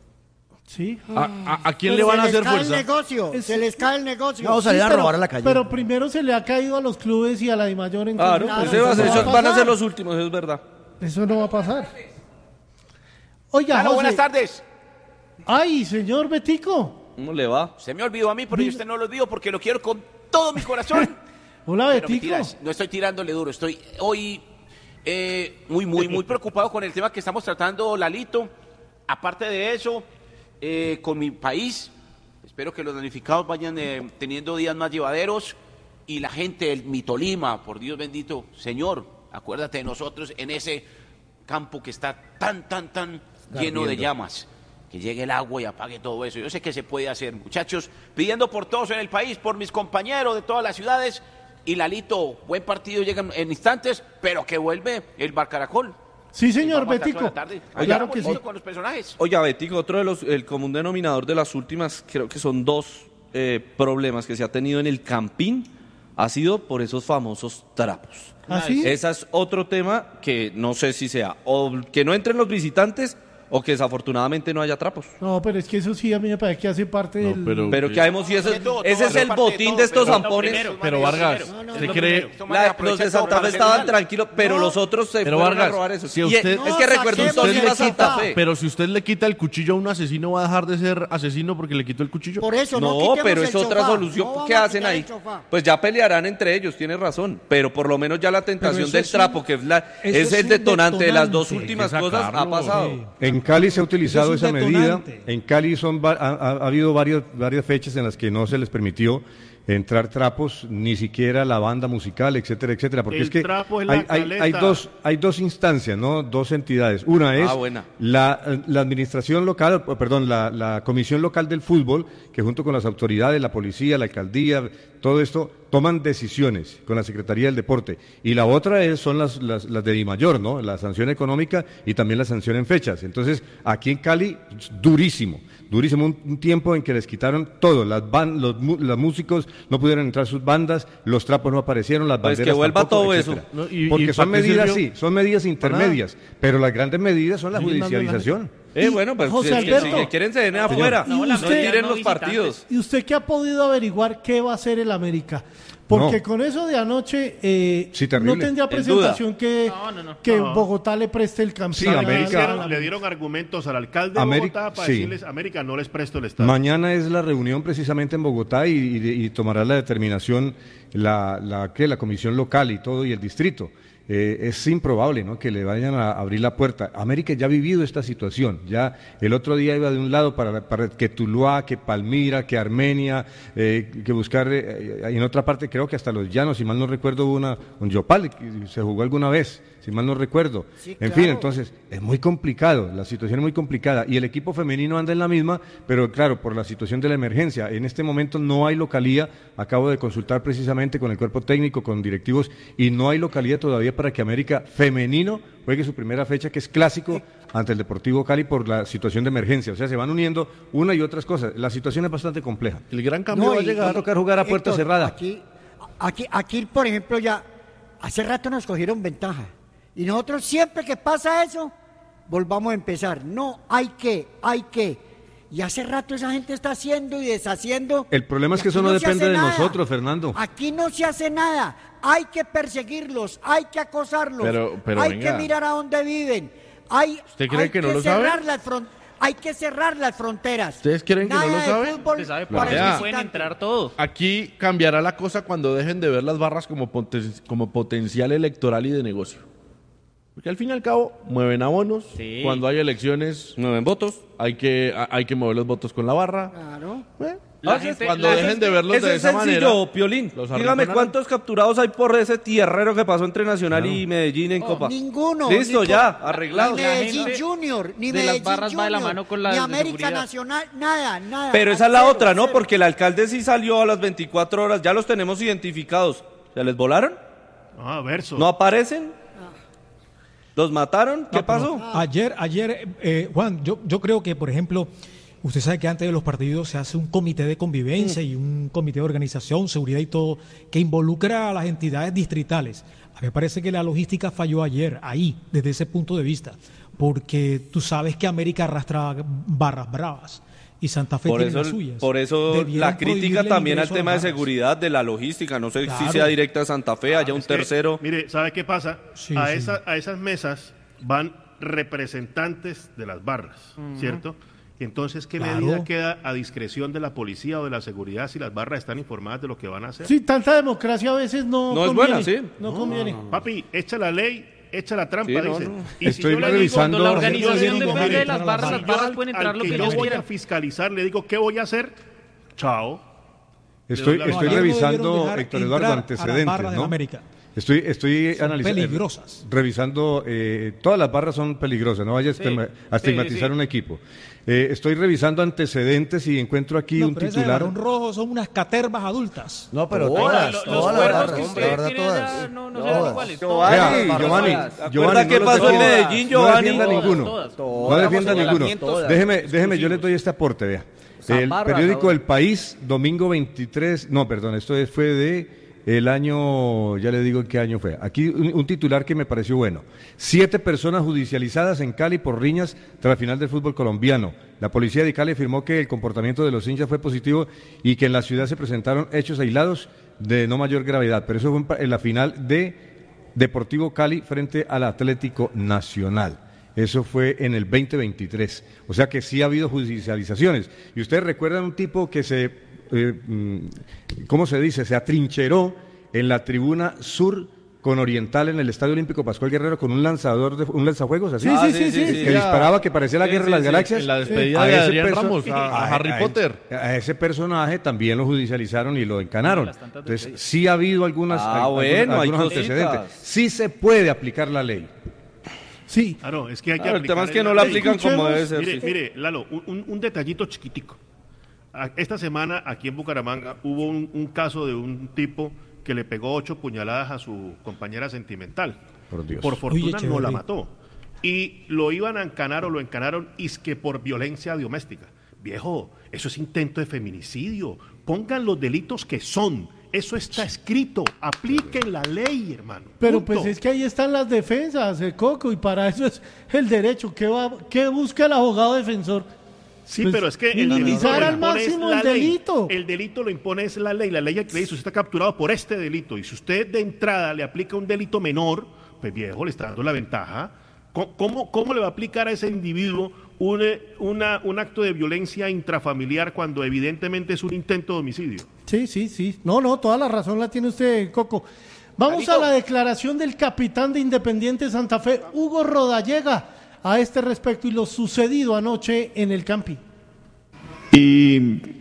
Sí. ¿A, a- a quién Pero le van a se les hacer cae el fuerza? negocio, Es- se les cae el negocio. Vamos a salir Sí, a pero- robar a la calle. Pero primero se le ha caído a los clubes y a la Di Mayor en Claro, Claro, ese va a ser- no esos va van a ser pasar. los últimos, eso es verdad. Eso no va a pasar. Oiga, Claro, José. buenas tardes. Ay, señor Betico. ¿Cómo le va? Se me olvidó a mí, pero yo usted no lo olvido porque lo quiero con todo mi corazón. Hola, Pero Betico. mentiras, no estoy tirándole duro, estoy hoy eh, muy, muy, muy preocupado con el tema que estamos tratando, Lalito. Aparte de eso, eh, con mi país, espero que los damnificados vayan eh, teniendo días más llevaderos y la gente, el, mi Tolima, por Dios bendito, Señor, acuérdate de nosotros en ese campo que está tan, tan, tan lleno de llamas. Que llegue el agua y apague todo eso. Yo sé que se puede hacer, muchachos, pidiendo por todos en el país, por mis compañeros de todas las ciudades. Y Lalito, buen partido llega en instantes, pero que vuelve el Bar Caracol. Sí, señor Vamos a estar Betico. toda la tarde. Claro Claro que sí. con los personajes. Oiga, Betico, otro de los, el común denominador de las últimas, creo que son dos eh, problemas que se ha tenido en el Campín, ha sido por esos famosos trapos. ¿Ah, sí? Ese es otro tema que no sé si sea, o que no entren los visitantes, o que desafortunadamente no haya trapos. No, pero es que eso sí a mí me parece que hace parte No, del... pero- Pero que habemos si ese, ese es el botín de estos zampones. Pero Vargas, ¿se cree? La- los de Santa Fe estaban tranquilos, pero los otros se Pero fueron Vargas, a robar eso. si Y usted- es que recuerdo un usted Tolima le Santa quita- Fe. Pero si usted le quita el cuchillo a un asesino, ¿va a dejar de ser asesino porque le quitó el cuchillo? Por eso, no, No, quitemos pero el es otra sofá. solución. No vamos ¿Qué a hacen quitar ahí? el sofá. Pues ya pelearán entre ellos, tienes razón. Pero por lo menos ya la tentación eso del es un- trapo, que es, la, eso es es el un detonante de las dos detonante. últimas Hay que cosas, ha sacarlo, pasado. sí. En Cali se ha utilizado Eso es esa un medida. detonante. En Cali son va- ha, ha- ha habido varios, varias fechas en las que no se les permitió entrar trapos, ni siquiera la banda musical, etcétera, etcétera. Porque El es que trapo es la hay, hay- hay caleta. dos, hay dos instancias, ¿no? Dos entidades. Una es Ah, buena. la, la administración local, o, perdón, la, la comisión local del fútbol, que junto con las autoridades, la policía, la alcaldía, todo esto, toman decisiones con la Secretaría del Deporte. Y la otra es, son las, las, las de Dimayor, ¿no? La sanción económica y también la sanción en fechas. Entonces, aquí en Cali, durísimo, durísimo, un, un tiempo en que les quitaron todo, las ban, los, mu- los músicos no pudieron entrar sus bandas, los trapos no aparecieron, las Pues que banderas vuelva tampoco, todo etcétera. eso. No, y- Porque y son ¿para qué medidas, sirvió? sí, son medidas intermedias, pero las grandes medidas son la Siguen dándole la judicialización. Eh, bueno, pues José si, Alberto. si quieren se den afuera, No, no, la verdad, tiren no los visitantes. partidos. ¿Y usted qué ha podido averiguar qué va a hacer el América? Porque No. con eso de anoche eh, Sí, terrible. no tendría En presentación que, No, no, no. que No. Bogotá le preste el campeón. Sí, a- Le América- dieron, le dieron argumentos al alcalde de América- Bogotá para sí. decirles, América, no les presto el estadio. Mañana es la reunión precisamente en Bogotá y, y- y tomará la determinación la, la, ¿qué? la comisión local y todo y el distrito. Eh, es improbable, ¿no?, que le vayan a abrir la puerta. América ya ha vivido esta situación. Ya el otro día iba de un lado para, para que Tuluá, que Palmira, que Armenia, eh, que buscar eh, en otra parte, creo que hasta los Llanos, si mal no recuerdo, hubo una un Yopal que se jugó alguna vez, si mal no recuerdo. Sí, en claro. fin, entonces es muy complicado, la situación es muy complicada y el equipo femenino anda en la misma, pero claro, por la situación de la emergencia. En este momento no hay localía, acabo de consultar precisamente con el cuerpo técnico, con directivos, y no hay localía todavía para que América femenino juegue su primera fecha, que es clásico, ante el Deportivo Cali por la situación de emergencia. O sea, se van uniendo una y otras cosas. La situación es bastante compleja. El gran cambio No, va a y- llegar. Va a tocar jugar a puerta Héctor, cerrada. Aquí, aquí, aquí, por ejemplo, ya hace rato nos cogieron ventaja. Y nosotros siempre que pasa eso, volvamos a empezar. No, hay que, hay que. Y hace rato esa gente está haciendo y deshaciendo. El problema es y que eso aquí no se depende hace de nada. nosotros, Fernando. Aquí no se hace nada. Hay que perseguirlos, hay que acosarlos, Pero- pero hay venga. que mirar a dónde viven. Hay, ¿Usted cree hay que no lo sabe? cerrar las fron- Hay que cerrar las fronteras. ¿Ustedes creen que no Nada lo de saben? fútbol Usted sabe por para qué el Vea. pueden visitante. entrar todos. Aquí cambiará la cosa cuando dejen de ver las barras como, poten- como potencial electoral y de negocio. Porque al fin y al cabo mueven abonos. Sí. Cuando hay elecciones Nueven votos. hay que, a- hay que mover los votos con la barra. Claro. Eh, La ah, gente- cuando la dejen gente- de verlos Eso de es esa sencillo, manera. Piolín. los Dígame arrinconarán. cuántos capturados hay por ese tierrero que pasó entre Nacional y Medellín en Copa. Ninguno. Listo, ni ya, por- arreglado. Ni La Medellín gente Junior, ni de las Medellín barras va de la Junior, mano con la ni de América seguridad. Nacional, nada, nada. Pero esa es la Cero, otra, ¿no? cero. Porque el alcalde sí salió a las veinticuatro horas, ya los tenemos identificados. ¿Se les volaron? Ah, verso. ¿No aparecen? ¿Los mataron? ¿Qué No, pero pasó? Ayer, ayer eh, Juan, yo, yo creo que, por ejemplo, usted sabe que antes de los partidos se hace un comité de convivencia y un comité de organización, seguridad y todo, que involucra a las entidades distritales. A mí me parece que la logística falló ayer, ahí, desde ese punto de vista, porque tú sabes que América arrastra barras bravas y Santa Fe Por tiene eso, las suyas. por eso Debieron la crítica prohibirle el también al ingreso a tema de las barras. seguridad, de la logística. No sé si Claro. sea directa a Santa Fe, haya un Es que, tercero. Mire, ¿sabe qué pasa? Sí, a, sí. esa- a esas mesas van representantes de las barras, ¿cierto? Y entonces, ¿qué Claro. medida queda a discreción de la policía o de la seguridad si las barras están informadas de lo que van a hacer? Sí, tanta democracia a veces no, No es conviene. buena, sí. No, conviene. Papi, echa la ley, echa la trampa, Sí, no, dice. no. Y Estoy yo le digo, revisando- Cuando la Cuando organización Mire, depende de las mire, barras, mire, las yo barras al- pueden al entrar lo que que yo ellos voy a quieran. fiscalizar, le digo, ¿qué voy a hacer? Chao. Estoy, No, estoy ayer no debieron revisando, dejar Héctor entrar Eduardo, a las antecedentes, barras de ¿no? América. Estoy, estoy Son analizando, peligrosas. revisando, eh, todas las barras son peligrosas, no vaya a estigma- a estigmatizar un equipo. Eh, estoy revisando antecedentes y encuentro aquí No, un pero ese de titular. Barón Rojo son unas caterbas adultas. No, pero Todas, todas, Los todas las cuernos barras, que la usted verdad, tiene todas. allá no, no Todas. serán iguales. Giovanni, Vea, Giovanni, ¿acuerda Giovanni, qué no los pasó en defienda- Medellín, no Giovanni? defienda Todas, ninguno. todas. No defienda Todas, ninguno. todas. Déjeme, déjeme, yo les doy este aporte, vea. El Zambarra, periódico ahora. El País, domingo veintitrés, no, perdón, esto es- fue de el año, ya le digo en qué año fue. Aquí un, un titular que me pareció bueno. Siete personas judicializadas en Cali por riñas tras la final del fútbol colombiano. La policía de Cali afirmó que el comportamiento de los hinchas fue positivo y que en la ciudad se presentaron hechos aislados de no mayor gravedad. Pero eso fue en la final de Deportivo Cali frente al Atlético Nacional. Eso fue en el veinte veintitrés. O sea que sí ha habido judicializaciones. Y ustedes recuerdan un tipo que se, eh, ¿cómo se dice? Se atrincheró en la tribuna sur con Oriental en el Estadio Olímpico Pascual Guerrero con un lanzador, de, un lanzajuegos así. Sí, sí, sí, sí, que sí, disparaba, que parecía la sí, Guerra sí, de las sí, Galaxias. en la despedida a de ese Adrián perso- Ramos, a, a Harry a- Potter. A ese personaje también lo judicializaron y lo encanaron. Entonces sí ha habido algunas, Ah, algunos- bueno, hay algunos cositas. antecedentes. Sí se puede aplicar la ley. Sí. Claro, es que hay que Claro, el aplicar tema es que en no la la ley. aplican como debe ser. Mire, sí. mire, Lalo, un- un, un detallito chiquitico. A- Esta semana aquí en Bucaramanga hubo un, un caso de un tipo que le pegó ocho puñaladas a su compañera sentimental. Por Dios. Por fortuna Oye, no chévere. la mató. Y lo iban a encanar o lo encanaron es que por violencia doméstica. Viejo, eso es intento de feminicidio. Pongan los delitos que son. Eso está escrito. Apliquen la ley, hermano. Pero Punto. pues es que ahí están las defensas, eh, Coco, y para eso es el derecho. ¿Qué, va, qué busca el abogado defensor? Sí, Pues, pero es que el minimizar delito lo al impone es máximo la el ley. delito. El delito lo impone es la ley. La ley que le dice, usted está capturado por este delito. Y si usted de entrada le aplica un delito menor, pues viejo, le está dando la ventaja. ¿Cómo, cómo, cómo le va a aplicar a ese individuo un, eh, una, un acto de violencia intrafamiliar cuando evidentemente es un intento de homicidio? Sí, sí, sí. No, no, toda la razón la tiene usted, Coco. Vamos a la declaración del capitán de Independiente Santa Fe, Hugo Rodallega, a este respecto y lo sucedido anoche en el Campín. Y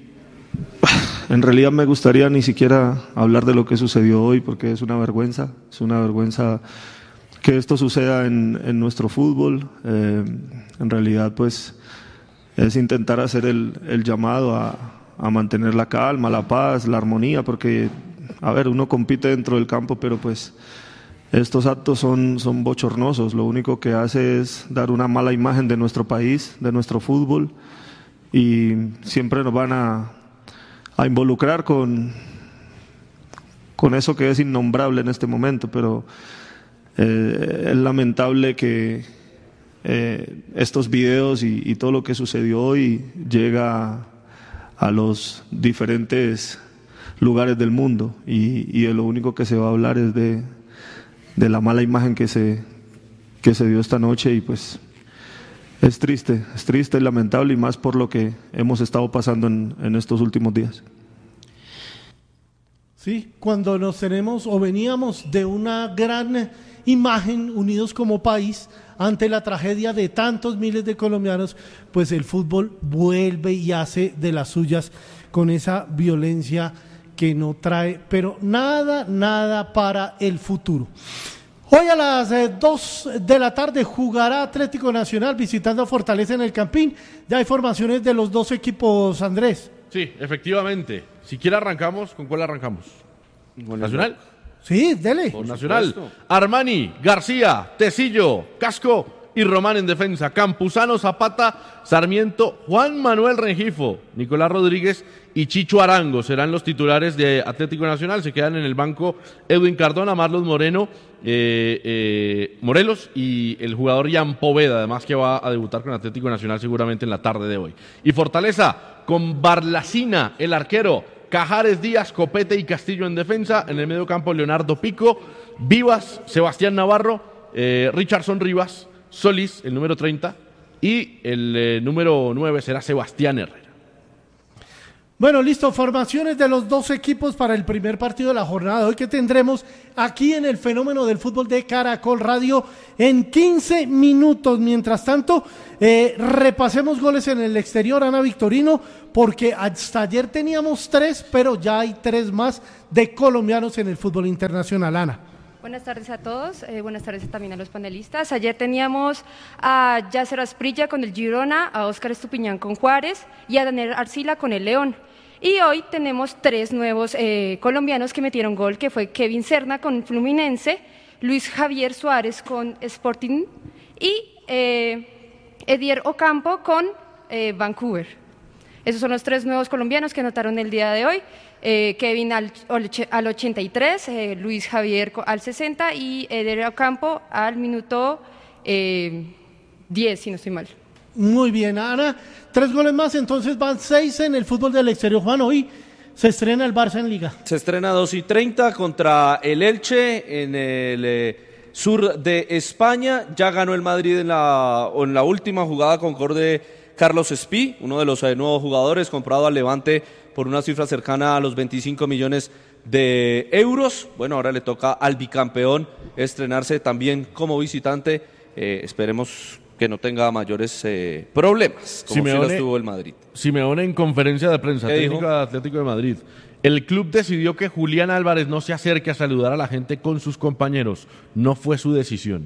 en realidad me gustaría ni siquiera hablar de lo que sucedió hoy porque es una vergüenza, es una vergüenza que esto suceda en, en nuestro fútbol. Eh, en realidad pues es intentar hacer el, el llamado a, a mantener la calma, la paz, la armonía, porque a ver, uno compite dentro del campo, pero pues estos actos son, son bochornosos. Lo único que hace es dar una mala imagen de nuestro país, de nuestro fútbol, y siempre nos van a, a involucrar con, con eso que es innombrable en este momento, pero eh, es lamentable que eh, estos videos y, y todo lo que sucedió hoy llega a los diferentes lugares del mundo y, y de lo único que se va a hablar es de de la mala imagen que se, que se dio esta noche y pues es triste, es triste y lamentable y más por lo que hemos estado pasando en, en estos últimos días. Sí, cuando nos tenemos o veníamos de una gran imagen unidos como país ante la tragedia de tantos miles de colombianos, pues el fútbol vuelve y hace de las suyas con esa violencia que no trae, pero nada, nada para el futuro. Hoy a las eh, dos de la tarde jugará Atlético Nacional visitando a Fortaleza en el Campín. Ya hay formaciones de los dos equipos, Andrés. Sí, efectivamente. Si quiere arrancamos, ¿con cuál arrancamos? ¿Con Nacional? Sí, dele. Con Nacional. Armani, García, Tecillo, Casco y Román en defensa. Campuzano, Zapata, Sarmiento, Juan Manuel Rengifo, Nicolás Rodríguez y Chicho Arango serán los titulares de Atlético Nacional. Se quedan en el banco Edwin Cardona, Marlos Moreno, eh, eh, Morelos y el jugador Jan Poveda, además que va a debutar con Atlético Nacional seguramente en la tarde de hoy. Y Fortaleza con Barlacina, el arquero, Cajares, Díaz, Copete y Castillo en defensa. En el medio campo Leonardo Pico, Vivas, Sebastián Navarro, eh, Richardson Rivas, Solís, el número treinta, y el eh, número nueve será Sebastián Herrera. Bueno, listo, formaciones de los dos equipos para el primer partido de la jornada de hoy que tendremos aquí en el Fenómeno del Fútbol de Caracol Radio en quince minutos. Mientras tanto, eh, repasemos goles en el exterior, Ana Victorino, porque hasta ayer teníamos tres, pero ya hay tres más de colombianos en el fútbol internacional, Ana. Buenas tardes a todos, eh, buenas tardes también a los panelistas. Ayer teníamos a Yasser Asprilla con el Girona, a Óscar Estupiñán con Juárez y a Daniel Arcila con el León. Y hoy tenemos tres nuevos eh, colombianos que metieron gol, que fue Kevin Serna con Fluminense, Luis Javier Suárez con Sporting y eh, Edier Ocampo con eh, Vancouver. Esos son los tres nuevos colombianos que anotaron el día de hoy. Eh, Kevin al, al ochenta y tres, eh, Luis Javier al sesenta y Eder Ocampo al minuto eh, diez, si no estoy mal. Muy bien, Ana. Tres goles más, entonces van seis en el fútbol del exterior. Juan, hoy se estrena el Barça en Liga. Se estrena dos y treinta contra el Elche en el eh, sur de España. Ya ganó el Madrid en la, en la última jugada con gol de Carlos Espí, uno de los eh, nuevos jugadores comprado al Levante por una cifra cercana a los veinticinco millones de euros. Bueno, ahora le toca al bicampeón estrenarse también como visitante. Eh, esperemos que no tenga mayores eh, problemas, como Simeone, si los tuvo el Madrid. Simeone en conferencia de prensa, ¿Qué técnico dijo? de Atlético de Madrid. El club decidió que Julián Álvarez no se acerque a saludar a la gente con sus compañeros. No fue su decisión.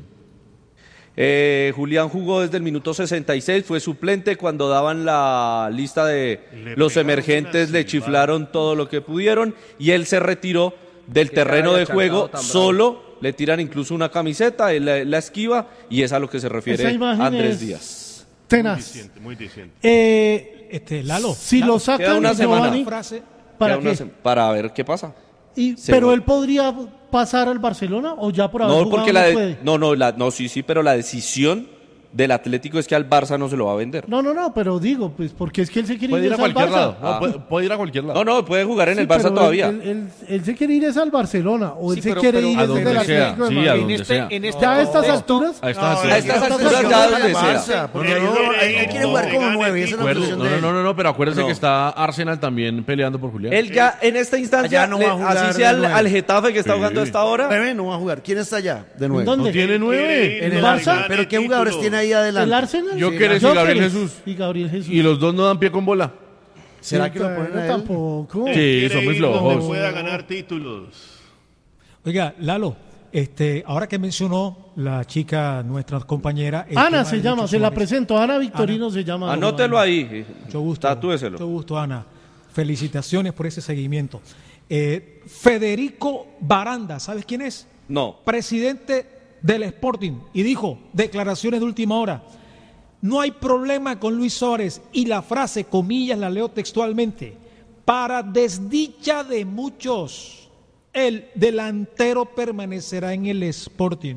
Eh, Julián jugó desde el minuto sesenta y seis, fue suplente cuando daban la lista de Le los pegaron emergentes, una le chiflaron todo lo que pudieron y él se retiró del terreno de juego solo, le tiran incluso una camiseta, él la, la esquiva y es a lo que se refiere Esa imagen Andrés es Díaz. Tenaz. Muy diciente, muy diciente. Eh, Este, Lalo. si Lalo, lo Queda sacan, una semana. Giovanni, frase. ¿para Queda una qué? sem- Para ver qué pasa. Y, Se ¿Pero va. él podría pasar al Barcelona o ya por haber No, jugado porque no la de- puede? no, no, la, no, sí, sí, pero la decisión del Atlético es que al Barça no se lo va a vender. No, no, no, pero digo, pues porque es que él se quiere Puede ir ir a es al cualquier Barça. lado. No, Ah. puede, puede ir a cualquier lado. No, no, puede jugar en Sí, el Barça pero todavía. Él, él- él- él se quiere ir es al Barcelona o él Sí, se pero- quiere pero ir a es donde desde el sea, Atlético de sí, a Madrid. donde En este, sea. en este Ya a estas contexto- alturas. A estas A alturas. estas estas alturas alturas ya ya donde la sea. Barça, porque Pero no, no, él, él quiere jugar como gane nueve, esa es la título. posición No, de no, él. no, no, no, pero acuérdense No. que está Arsenal también peleando por Julián. Él ya en esta instancia, Allá no va le- a jugar así de sea al, nueve. al Getafe que está Sí. jugando a esta hora, Nueve no va a jugar. ¿Quién está allá de nueve? ¿Dónde? No tiene nueve. En el Barça, Arsenal. ¿Pero qué jugadores título. tiene ahí adelante? El Arsenal. Gyökeres y Gyökeres Gabriel Jesús. Y Gabriel Jesús. Y los dos no dan pie con bola. ¿Será Sí, que lo ponen pero a él? tampoco. Sí, Quiere son muy ir donde flojos. pueda ganar títulos. Oiga, Lalo, este, ahora que mencionó la chica, nuestra compañera. el Ana tema se de llama, Lucho se la Suárez. presento. Ana Victorino se llama. anótelo ahí. Mucho gusto. Tatúeselo. Mucho gusto, Ana. Felicitaciones por ese seguimiento. Eh, Federico Baranda, ¿sabes quién es? No. Presidente del Sporting. Y dijo, declaraciones de última hora. No hay problema con Luis Suárez. Y la frase, comillas, la leo textualmente. Para desdicha de muchos, el delantero permanecerá en el Sporting.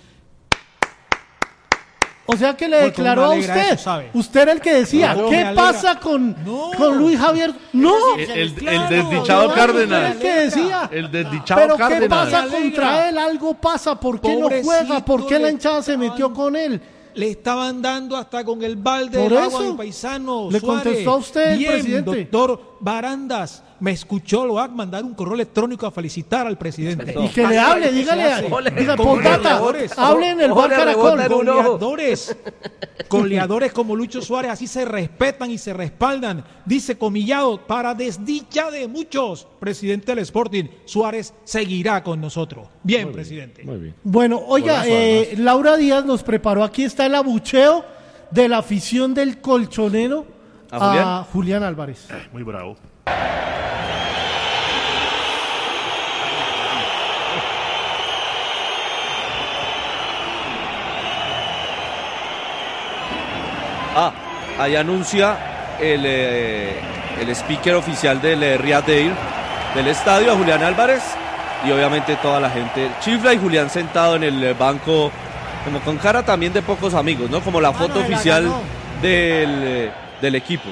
O sea que le Porque declaró me a alegra usted. eso, ¿sabe? Usted era el que decía, Claro, me ¿qué alegra. pasa con, No. con Luis Javier? No. El, el- Claro, el desdichado no, Cárdenas. usted era el que decía. El desdichado Pero ¿qué Cárdenas. pasa Me alegra. contra él? Algo pasa. ¿Por qué no Pobrecito, juega? ¿Por qué la le hinchada se estaban- metió con él? Le estaban dando hasta con el balde Por de agua eso. a mi paisano. Le Suárez. contestó a usted, el Bien, presidente. doctor Barandas. Me escuchó, lo va a mandar un correo electrónico a felicitar al presidente. Y que le hable, dígale. Diga, Potata, hable en el bar Caracol. Goleadores, goleadores como Lucho Suárez, así se respetan y se respaldan. Dice Comillado, para desdicha de muchos, presidente del Sporting, Suárez seguirá con nosotros. Bien, presidente. Muy bien. Bueno, oiga, Golazo, eh, Laura Díaz nos preparó, aquí está el abucheo de la afición del colchonero ¿A a Julián? Julián Álvarez. Muy bravo. Ah, ahí anuncia el, eh, el speaker oficial del eh, Riyadh Air, del estadio, a Julián Álvarez, y obviamente toda la gente chifla y Julián sentado en el eh, banco, como con cara también de pocos amigos, ¿no? Como la foto no, la oficial ganó. del, eh, del equipo.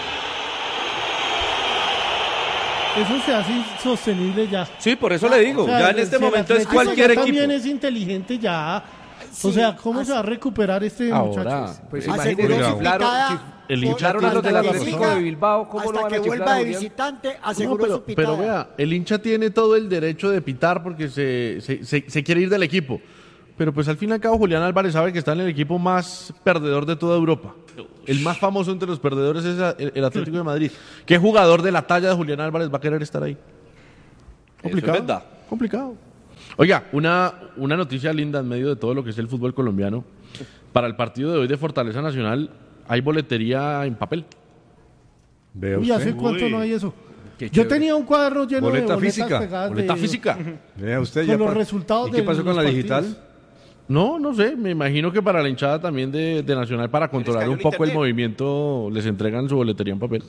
Eso se hace insostenible ya. Sí, por eso le digo, O sea, ya en este si el momento es Atlético cualquier ya equipo. también es inteligente ya. O sea, ¿cómo se va a recuperar este Ahora, muchacho? Pues Aseguró imagínense, su chiflaron, picada. chif- El hincha chiflaron a los del hasta que Atlético siga, de Bilbao, ¿cómo no hasta van que a chiflar vuelva a de Julián? visitante, No, aseguró pero, su pitada. pero vea, el hincha tiene todo el derecho de pitar porque se, se, se- se quiere ir del equipo. Pero pues al fin y al cabo Julián Álvarez sabe que está en el equipo más perdedor de toda Europa. El más famoso entre los perdedores es el, el Atlético de Madrid. ¿Qué jugador de la talla de Julián Álvarez va a querer estar ahí? Complicado. Eso es verdad. Complicado. Oiga, una, una noticia linda en medio de todo lo que es el fútbol colombiano. Para el partido de hoy de Fortaleza Nacional hay boletería en papel. Vea Uy, ¿hace usted. cuánto Uy. no hay eso? Qué Yo chévere. tenía un cuaderno lleno Boleta de boletas física, pegadas Boleta de- física. Vea usted. Con ya los pa- resultados ¿Y qué de pasó con los la partidos. digital? No, no sé, me imagino que para la hinchada también de, de Nacional, para controlar cayó un el poco el internet. movimiento, les entregan su boletería en papel.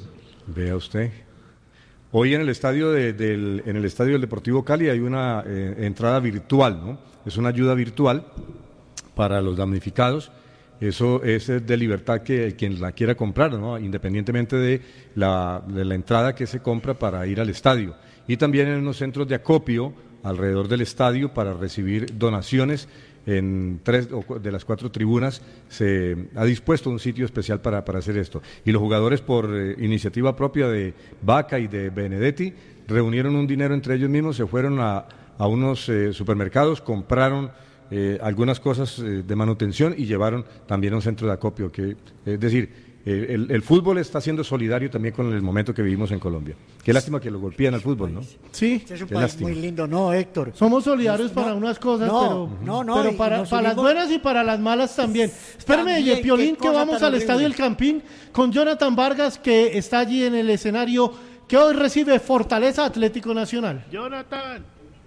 Vea usted. Hoy en el estadio de, del en el estadio del Deportivo Cali hay una eh, entrada virtual, ¿no? Es una ayuda virtual para los damnificados. Eso es de libertad que quien la quiera comprar, ¿no? Independientemente de la, de la entrada que se compra para ir al estadio. Y también en unos centros de acopio alrededor del estadio para recibir donaciones. En tres de las cuatro tribunas se ha dispuesto un sitio especial para, para hacer esto. Y los jugadores, por eh, iniciativa propia de Vaca y de Benedetti, reunieron un dinero entre ellos mismos, se fueron a, a unos eh, supermercados, compraron eh, algunas cosas eh, de manutención y llevaron también a un centro de acopio. Que, es decir, eh, el, el fútbol está siendo solidario también con el momento que vivimos en Colombia. Qué lástima que lo golpean al fútbol, ¿no? Sí, Este es un qué país lástima. muy lindo, ¿no, Héctor? Somos solidarios No, para unas cosas, no, pero, no, no, pero y para, nos para las unimos- buenas y para las malas también. Espérame, También, Piolín, qué que cosa vamos tan al horrible. Estadio El Campín con Jonathan Vargas, que está allí en el escenario que hoy recibe Fortaleza Atlético Nacional. Jonathan.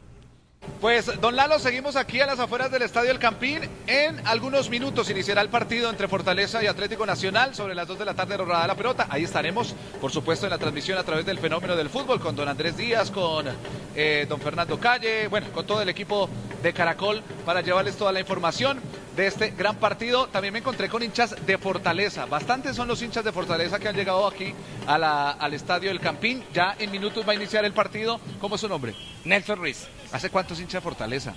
Pues, don Lalo, seguimos aquí a las afueras del Estadio El Campín. En algunos minutos iniciará el partido entre Fortaleza y Atlético Nacional. Sobre las dos de la tarde rodada la pelota. Ahí estaremos, por supuesto, en la transmisión a través del Fenómeno del Fútbol, con don Andrés Díaz, con eh, don Fernando Calle, bueno, con todo el equipo de Caracol para llevarles toda la información de este gran partido. También me encontré con hinchas de Fortaleza. Bastantes son los hinchas de Fortaleza que han llegado aquí a la, al Estadio El Campín. Ya en minutos va a iniciar el partido. ¿Cómo es su nombre? Nelson Ruiz. ¿Hace cuántos hinchas de Fortaleza?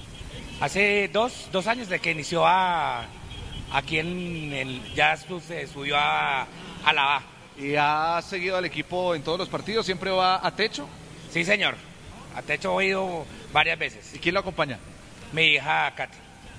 Hace dos, dos años de que inició a, aquí en el, ya su- se subió a, a la A. ¿Y ha seguido al equipo en todos los partidos? ¿Siempre va a techo? Sí, señor. A techo he ido varias veces. ¿Y quién lo acompaña? Mi hija Katy.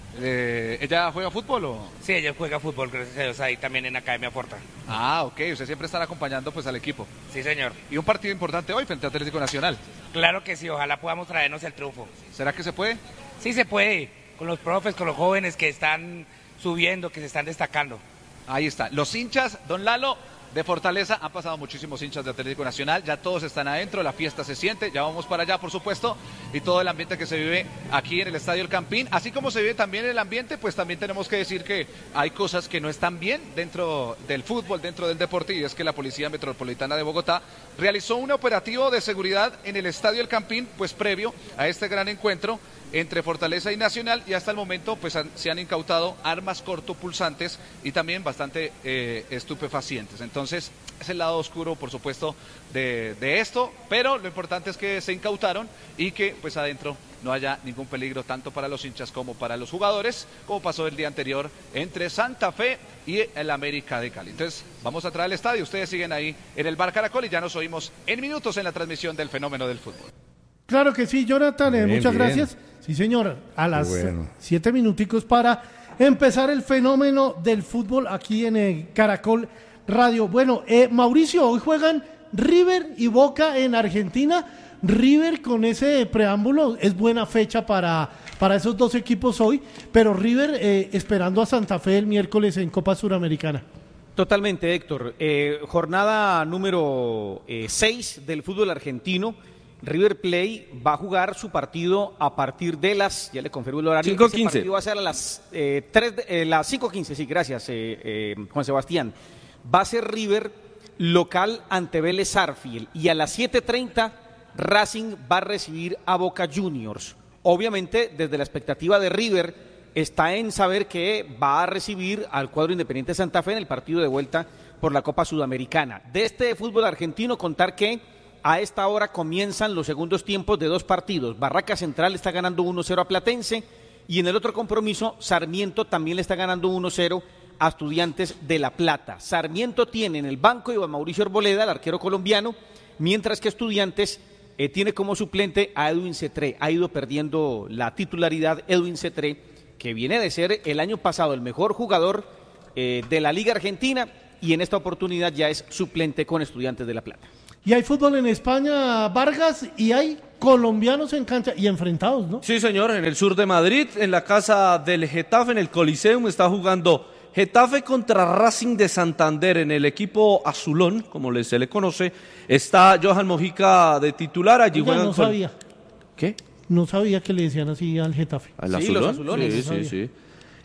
Eh, ¿Ella juega fútbol o...? Sí, ella juega fútbol, gracias a Dios, ahí también en Academia Forta. Ah, ok. Usted siempre estará acompañando pues al equipo. Sí, señor. Y un partido importante hoy frente a Atlético Nacional. Claro que sí, ojalá podamos traernos el triunfo. ¿Será que se puede? Sí se puede, con los profes, con los jóvenes que están subiendo, que se están destacando. Ahí está. Los hinchas, don Lalo, de Fortaleza, han pasado muchísimos hinchas de Atlético Nacional, ya todos están adentro, la fiesta se siente, ya vamos para allá, por supuesto, y todo el ambiente que se vive aquí en el Estadio El Campín, así como se vive también el ambiente, pues también tenemos que decir que hay cosas que no están bien dentro del fútbol, dentro del deporte, y es que la Policía Metropolitana de Bogotá realizó un operativo de seguridad en el Estadio El Campín, pues previo a este gran encuentro entre Fortaleza y Nacional, y hasta el momento pues han- se han incautado armas cortopulsantes y también bastante eh, estupefacientes. Entonces es el lado oscuro, por supuesto, de, de esto, pero lo importante es que se incautaron y que pues adentro no haya ningún peligro tanto para los hinchas como para los jugadores, como pasó el día anterior entre Santa Fe y el América de Cali. Entonces vamos a traer al estadio, ustedes siguen ahí en el Bar Caracol y ya nos oímos en minutos en la transmisión del Fenómeno del Fútbol. Claro que sí, Jonathan, eh, Bien, muchas bien. gracias. Sí, señor, a las bueno. siete minuticos para empezar el Fenómeno del Fútbol aquí en eh, Caracol Radio. Bueno, eh, Mauricio, hoy juegan River y Boca en Argentina. River con ese preámbulo es buena fecha para, para esos dos equipos hoy, pero River eh, esperando a Santa Fe el miércoles en Copa Suramericana. Totalmente, Héctor. Eh, jornada número seis del fútbol argentino. River Plate va a jugar su partido a partir de las, ya le confirmo el horario, cinco ese quince. partido va a ser a las, eh, tres de- eh, las cinco quince, sí, gracias, eh, eh, Juan Sebastián. Va a ser River local ante Vélez Sarsfield y a las siete treinta Racing va a recibir a Boca Juniors. Obviamente, desde la expectativa de River, está en saber que va a recibir al cuadro Independiente Santa Fe en el partido de vuelta por la Copa Sudamericana. De este fútbol argentino, contar que a esta hora comienzan los segundos tiempos de dos partidos. Barraca Central está ganando uno cero a Platense y en el otro compromiso Sarmiento también le está ganando uno cero a Estudiantes de La Plata. Sarmiento tiene en el banco Iván Mauricio Arboleda, el arquero colombiano, mientras que Estudiantes eh, tiene como suplente a Edwin Cetré. Ha ido perdiendo la titularidad Edwin Cetré, que viene de ser el año pasado el mejor jugador eh, de la Liga Argentina y en esta oportunidad ya es suplente con Estudiantes de La Plata. Y hay fútbol en España, Vargas, y hay colombianos en cancha y enfrentados, ¿no? Sí, señor, en el sur de Madrid, en la casa del Getafe, en el Coliseum, está jugando Getafe contra Racing de Santander. En el equipo azulón, como le- se le conoce, está Johan Mojica de titular. Allí Ya juegan no con- sabía. ¿Qué? No sabía que le decían así al Getafe. ¿Al Sí, azulón? los azulones. Sí, No sí, sabía. sí.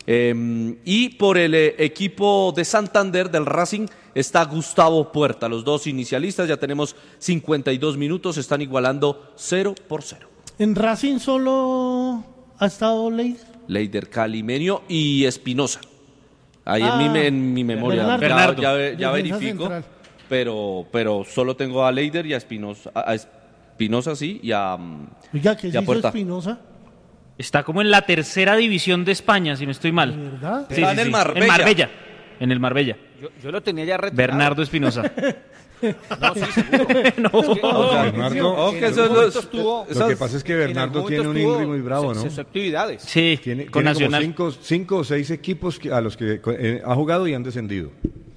Eh, y por el eh, equipo de Santander del Racing está Gustavo Puerta. Los dos inicialistas, ya tenemos cincuenta y dos minutos, están igualando cero por cero. ¿En Racing solo ha estado Leider? Leider, Calimenio y Espinosa. Ahí Ah, en, mi, en mi memoria. Bernardo. Ya, Bernardo. ya, ya Defensa verifico, central. pero, pero solo tengo a Leider y a Espinosa. A Espinosa sí, y a, Oiga, ¿qué y se a hizo Puerta. Espinosa? Está como en la tercera división de España, si no estoy mal. ¿Verdad? Sí, Está sí, en el sí. Marbella. En Marbella. En el Marbella. Yo, yo lo tenía ya retirado. Bernardo Espinosa. No, sí, seguro. No. Es que- O sea, en Bernardo- algún en que momento eso es- estuvo- Lo que pasa es que en Bernardo algún tiene un momento Ingrid estuvo muy bravo, ¿no? sus actividades. Sí, Tiene, con tiene como Nacional. cinco, cinco o seis equipos que- a los que eh, ha jugado y han descendido.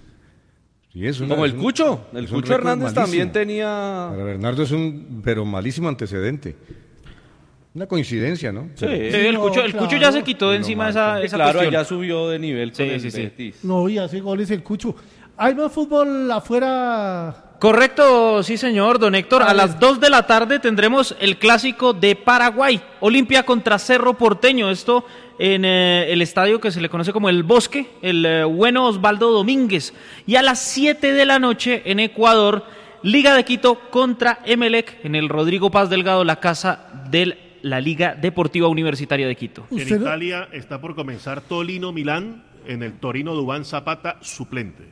Sí, es una- Como es el un- Cucho. El es un Cucho récord Hernández malísimo. también tenía... Para Bernardo es un, pero malísimo antecedente. Una coincidencia, ¿no? Sí. Sí, el Cucho, el Cucho ya se quitó de Lo encima marca. esa, esa Claro, cuestión. ya subió de nivel con Sí, el sí, sí. Betis. No, y hace goles el Cucho. ¿Hay más fútbol afuera? Correcto, sí señor, don Héctor. A las dos de la tarde tendremos el clásico de Paraguay, Olimpia contra Cerro Porteño. Esto en eh, el estadio que se le conoce como El Bosque, el eh, bueno Osvaldo Domínguez. Y a las siete de la noche en Ecuador, Liga de Quito contra Emelec en el Rodrigo Paz Delgado, la casa de la Liga Deportiva Universitaria de Quito. En ¿Usted no- Italia está por comenzar Tolino-Milán, en el Torino Dubán Zapata, suplente.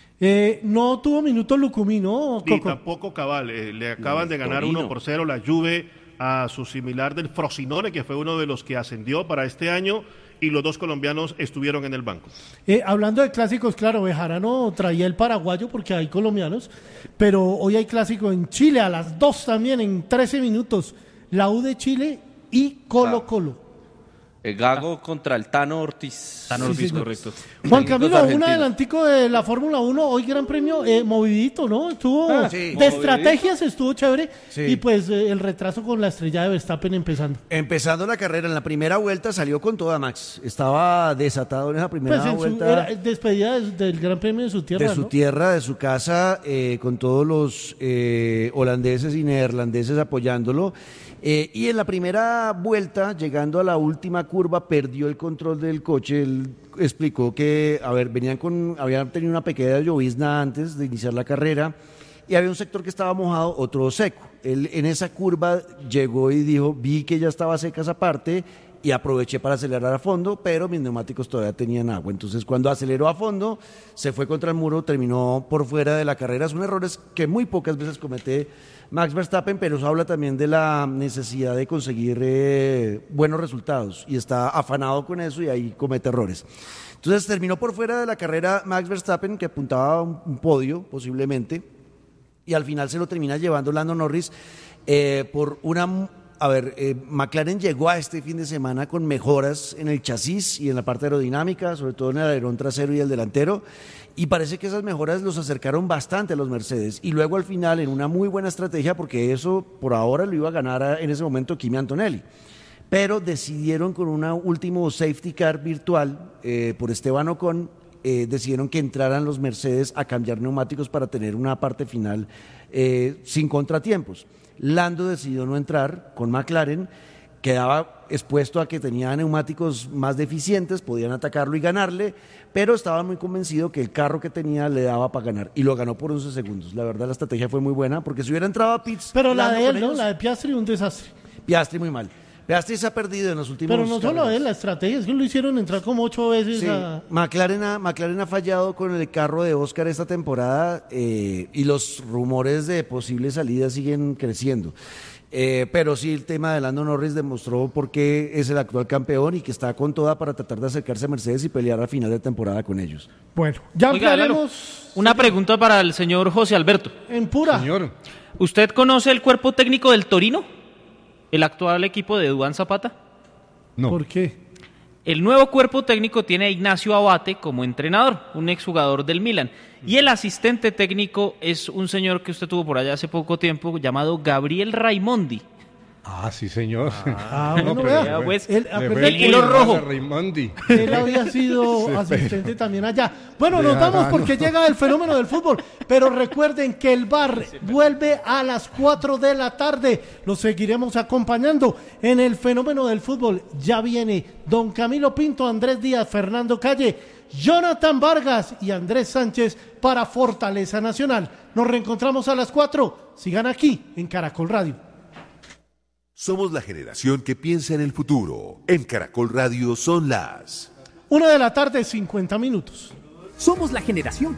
Eh, no tuvo minutos Lucumí, ¿no, Ni Coco? tampoco Cabal. eh, le acaban de ganar Torino. uno por cero la Juve a su similar del Frosinone, que fue uno de los que ascendió para este año, y los dos colombianos estuvieron en el banco. Eh, hablando de clásicos, claro, Bejarano traía el paraguayo porque hay colombianos, pero hoy hay clásico en Chile a las dos también, en trece minutos. La U de Chile y Colo Colo. El Gago contra el Tano Ortiz. Tano Sí, Ortiz, señor. correcto. Juan Técnicos Camilo, un argentinos. adelantico de la Fórmula uno, hoy Gran Premio eh, movidito, ¿no? Estuvo Ah, de sí. estrategias, estuvo chévere, Sí. y pues eh, el retraso con la estrella de Verstappen empezando. Empezando la carrera, en la primera vuelta salió con toda Max. Estaba desatado en esa primera Pues en su, vuelta. era despedida de- del Gran Premio de su tierra, de su ¿no? tierra, de su casa, eh, con todos los eh, holandeses y neerlandeses apoyándolo. Eh, y en la primera vuelta, llegando a la última curva, perdió el control del coche. Él explicó que, a ver, venían con, habían tenido una pequeña llovizna antes de iniciar la carrera y había un sector que estaba mojado, otro seco. Él en esa curva llegó y dijo, vi que ya estaba seca esa parte y aproveché para acelerar a fondo, pero mis neumáticos todavía tenían agua. Entonces, cuando aceleró a fondo, se fue contra el muro, terminó por fuera de la carrera. Son errores que muy pocas veces comete Max Verstappen, pero eso habla también de la necesidad de conseguir eh, buenos resultados y está afanado con eso y ahí comete errores. Entonces, terminó por fuera de la carrera Max Verstappen, que apuntaba a un, un podio posiblemente, y al final se lo termina llevando Lando Norris eh, por una... A ver, eh, McLaren llegó a este fin de semana con mejoras en el chasis y en la parte aerodinámica, sobre todo en el alerón trasero y el delantero, y parece que esas mejoras los acercaron bastante a los Mercedes. Y luego al final, en una muy buena estrategia, porque eso por ahora lo iba a ganar a- en ese momento Kimi Antonelli, pero decidieron con un último safety car virtual eh, por Esteban Ocon, eh, decidieron que entraran los Mercedes a cambiar neumáticos para tener una parte final eh, sin contratiempos. Lando decidió no entrar con McLaren, quedaba expuesto a que tenía neumáticos más deficientes, podían atacarlo y ganarle, pero estaba muy convencido que el carro que tenía le daba para ganar y lo ganó por once segundos. La verdad la estrategia fue muy buena porque si hubiera entrado a pits... Pero la Lando de con él, ¿no? ellos- La de Piastri, un desastre. Piastri muy mal. Piastri se ha perdido en los últimos... Pero no solo carreras. él, la estrategia, es que lo hicieron entrar como ocho veces Sí, a... McLaren, ha, McLaren ha fallado con el carro de Oscar esta temporada eh, y los rumores de posibles salidas siguen creciendo. Eh, pero sí, el tema de Lando Norris demostró por qué es el actual campeón y que está con toda para tratar de acercarse a Mercedes y pelear al final de temporada con ellos. Bueno, ya Oiga, Lalo, ampliaremos una pregunta para el señor José Alberto. en pura. Señor, ¿Usted conoce el cuerpo técnico del Torino? ¿El actual equipo de Duván Zapata? no. ¿Por qué? El nuevo cuerpo técnico tiene a Ignacio Abate como entrenador, un exjugador del Milan. Y el asistente técnico es un señor que usted tuvo por allá hace poco tiempo llamado Gabriel Raimondi. Ah, sí, señor. Ah, bueno, pero vea, le fue- pues, él, le acuérdate fue que muy él- mal a rojo. Raimondi. Él había sido Sí, asistente pero- también allá. Bueno, De nos vamos Arano. porque llega el fenómeno del fútbol. Pero recuerden que el V A R vuelve a las cuatro de la tarde. Los seguiremos acompañando en el fenómeno del fútbol. Ya viene don Camilo Pinto, Andrés Díaz, Fernando Calle, Jonathan Vargas y Andrés Sánchez para Fortaleza Nacional. Nos reencontramos a las cuatro. Sigan aquí en Caracol Radio. Somos la generación que piensa en el futuro. En Caracol Radio son las... Una de la tarde, cincuenta minutos. Somos la generación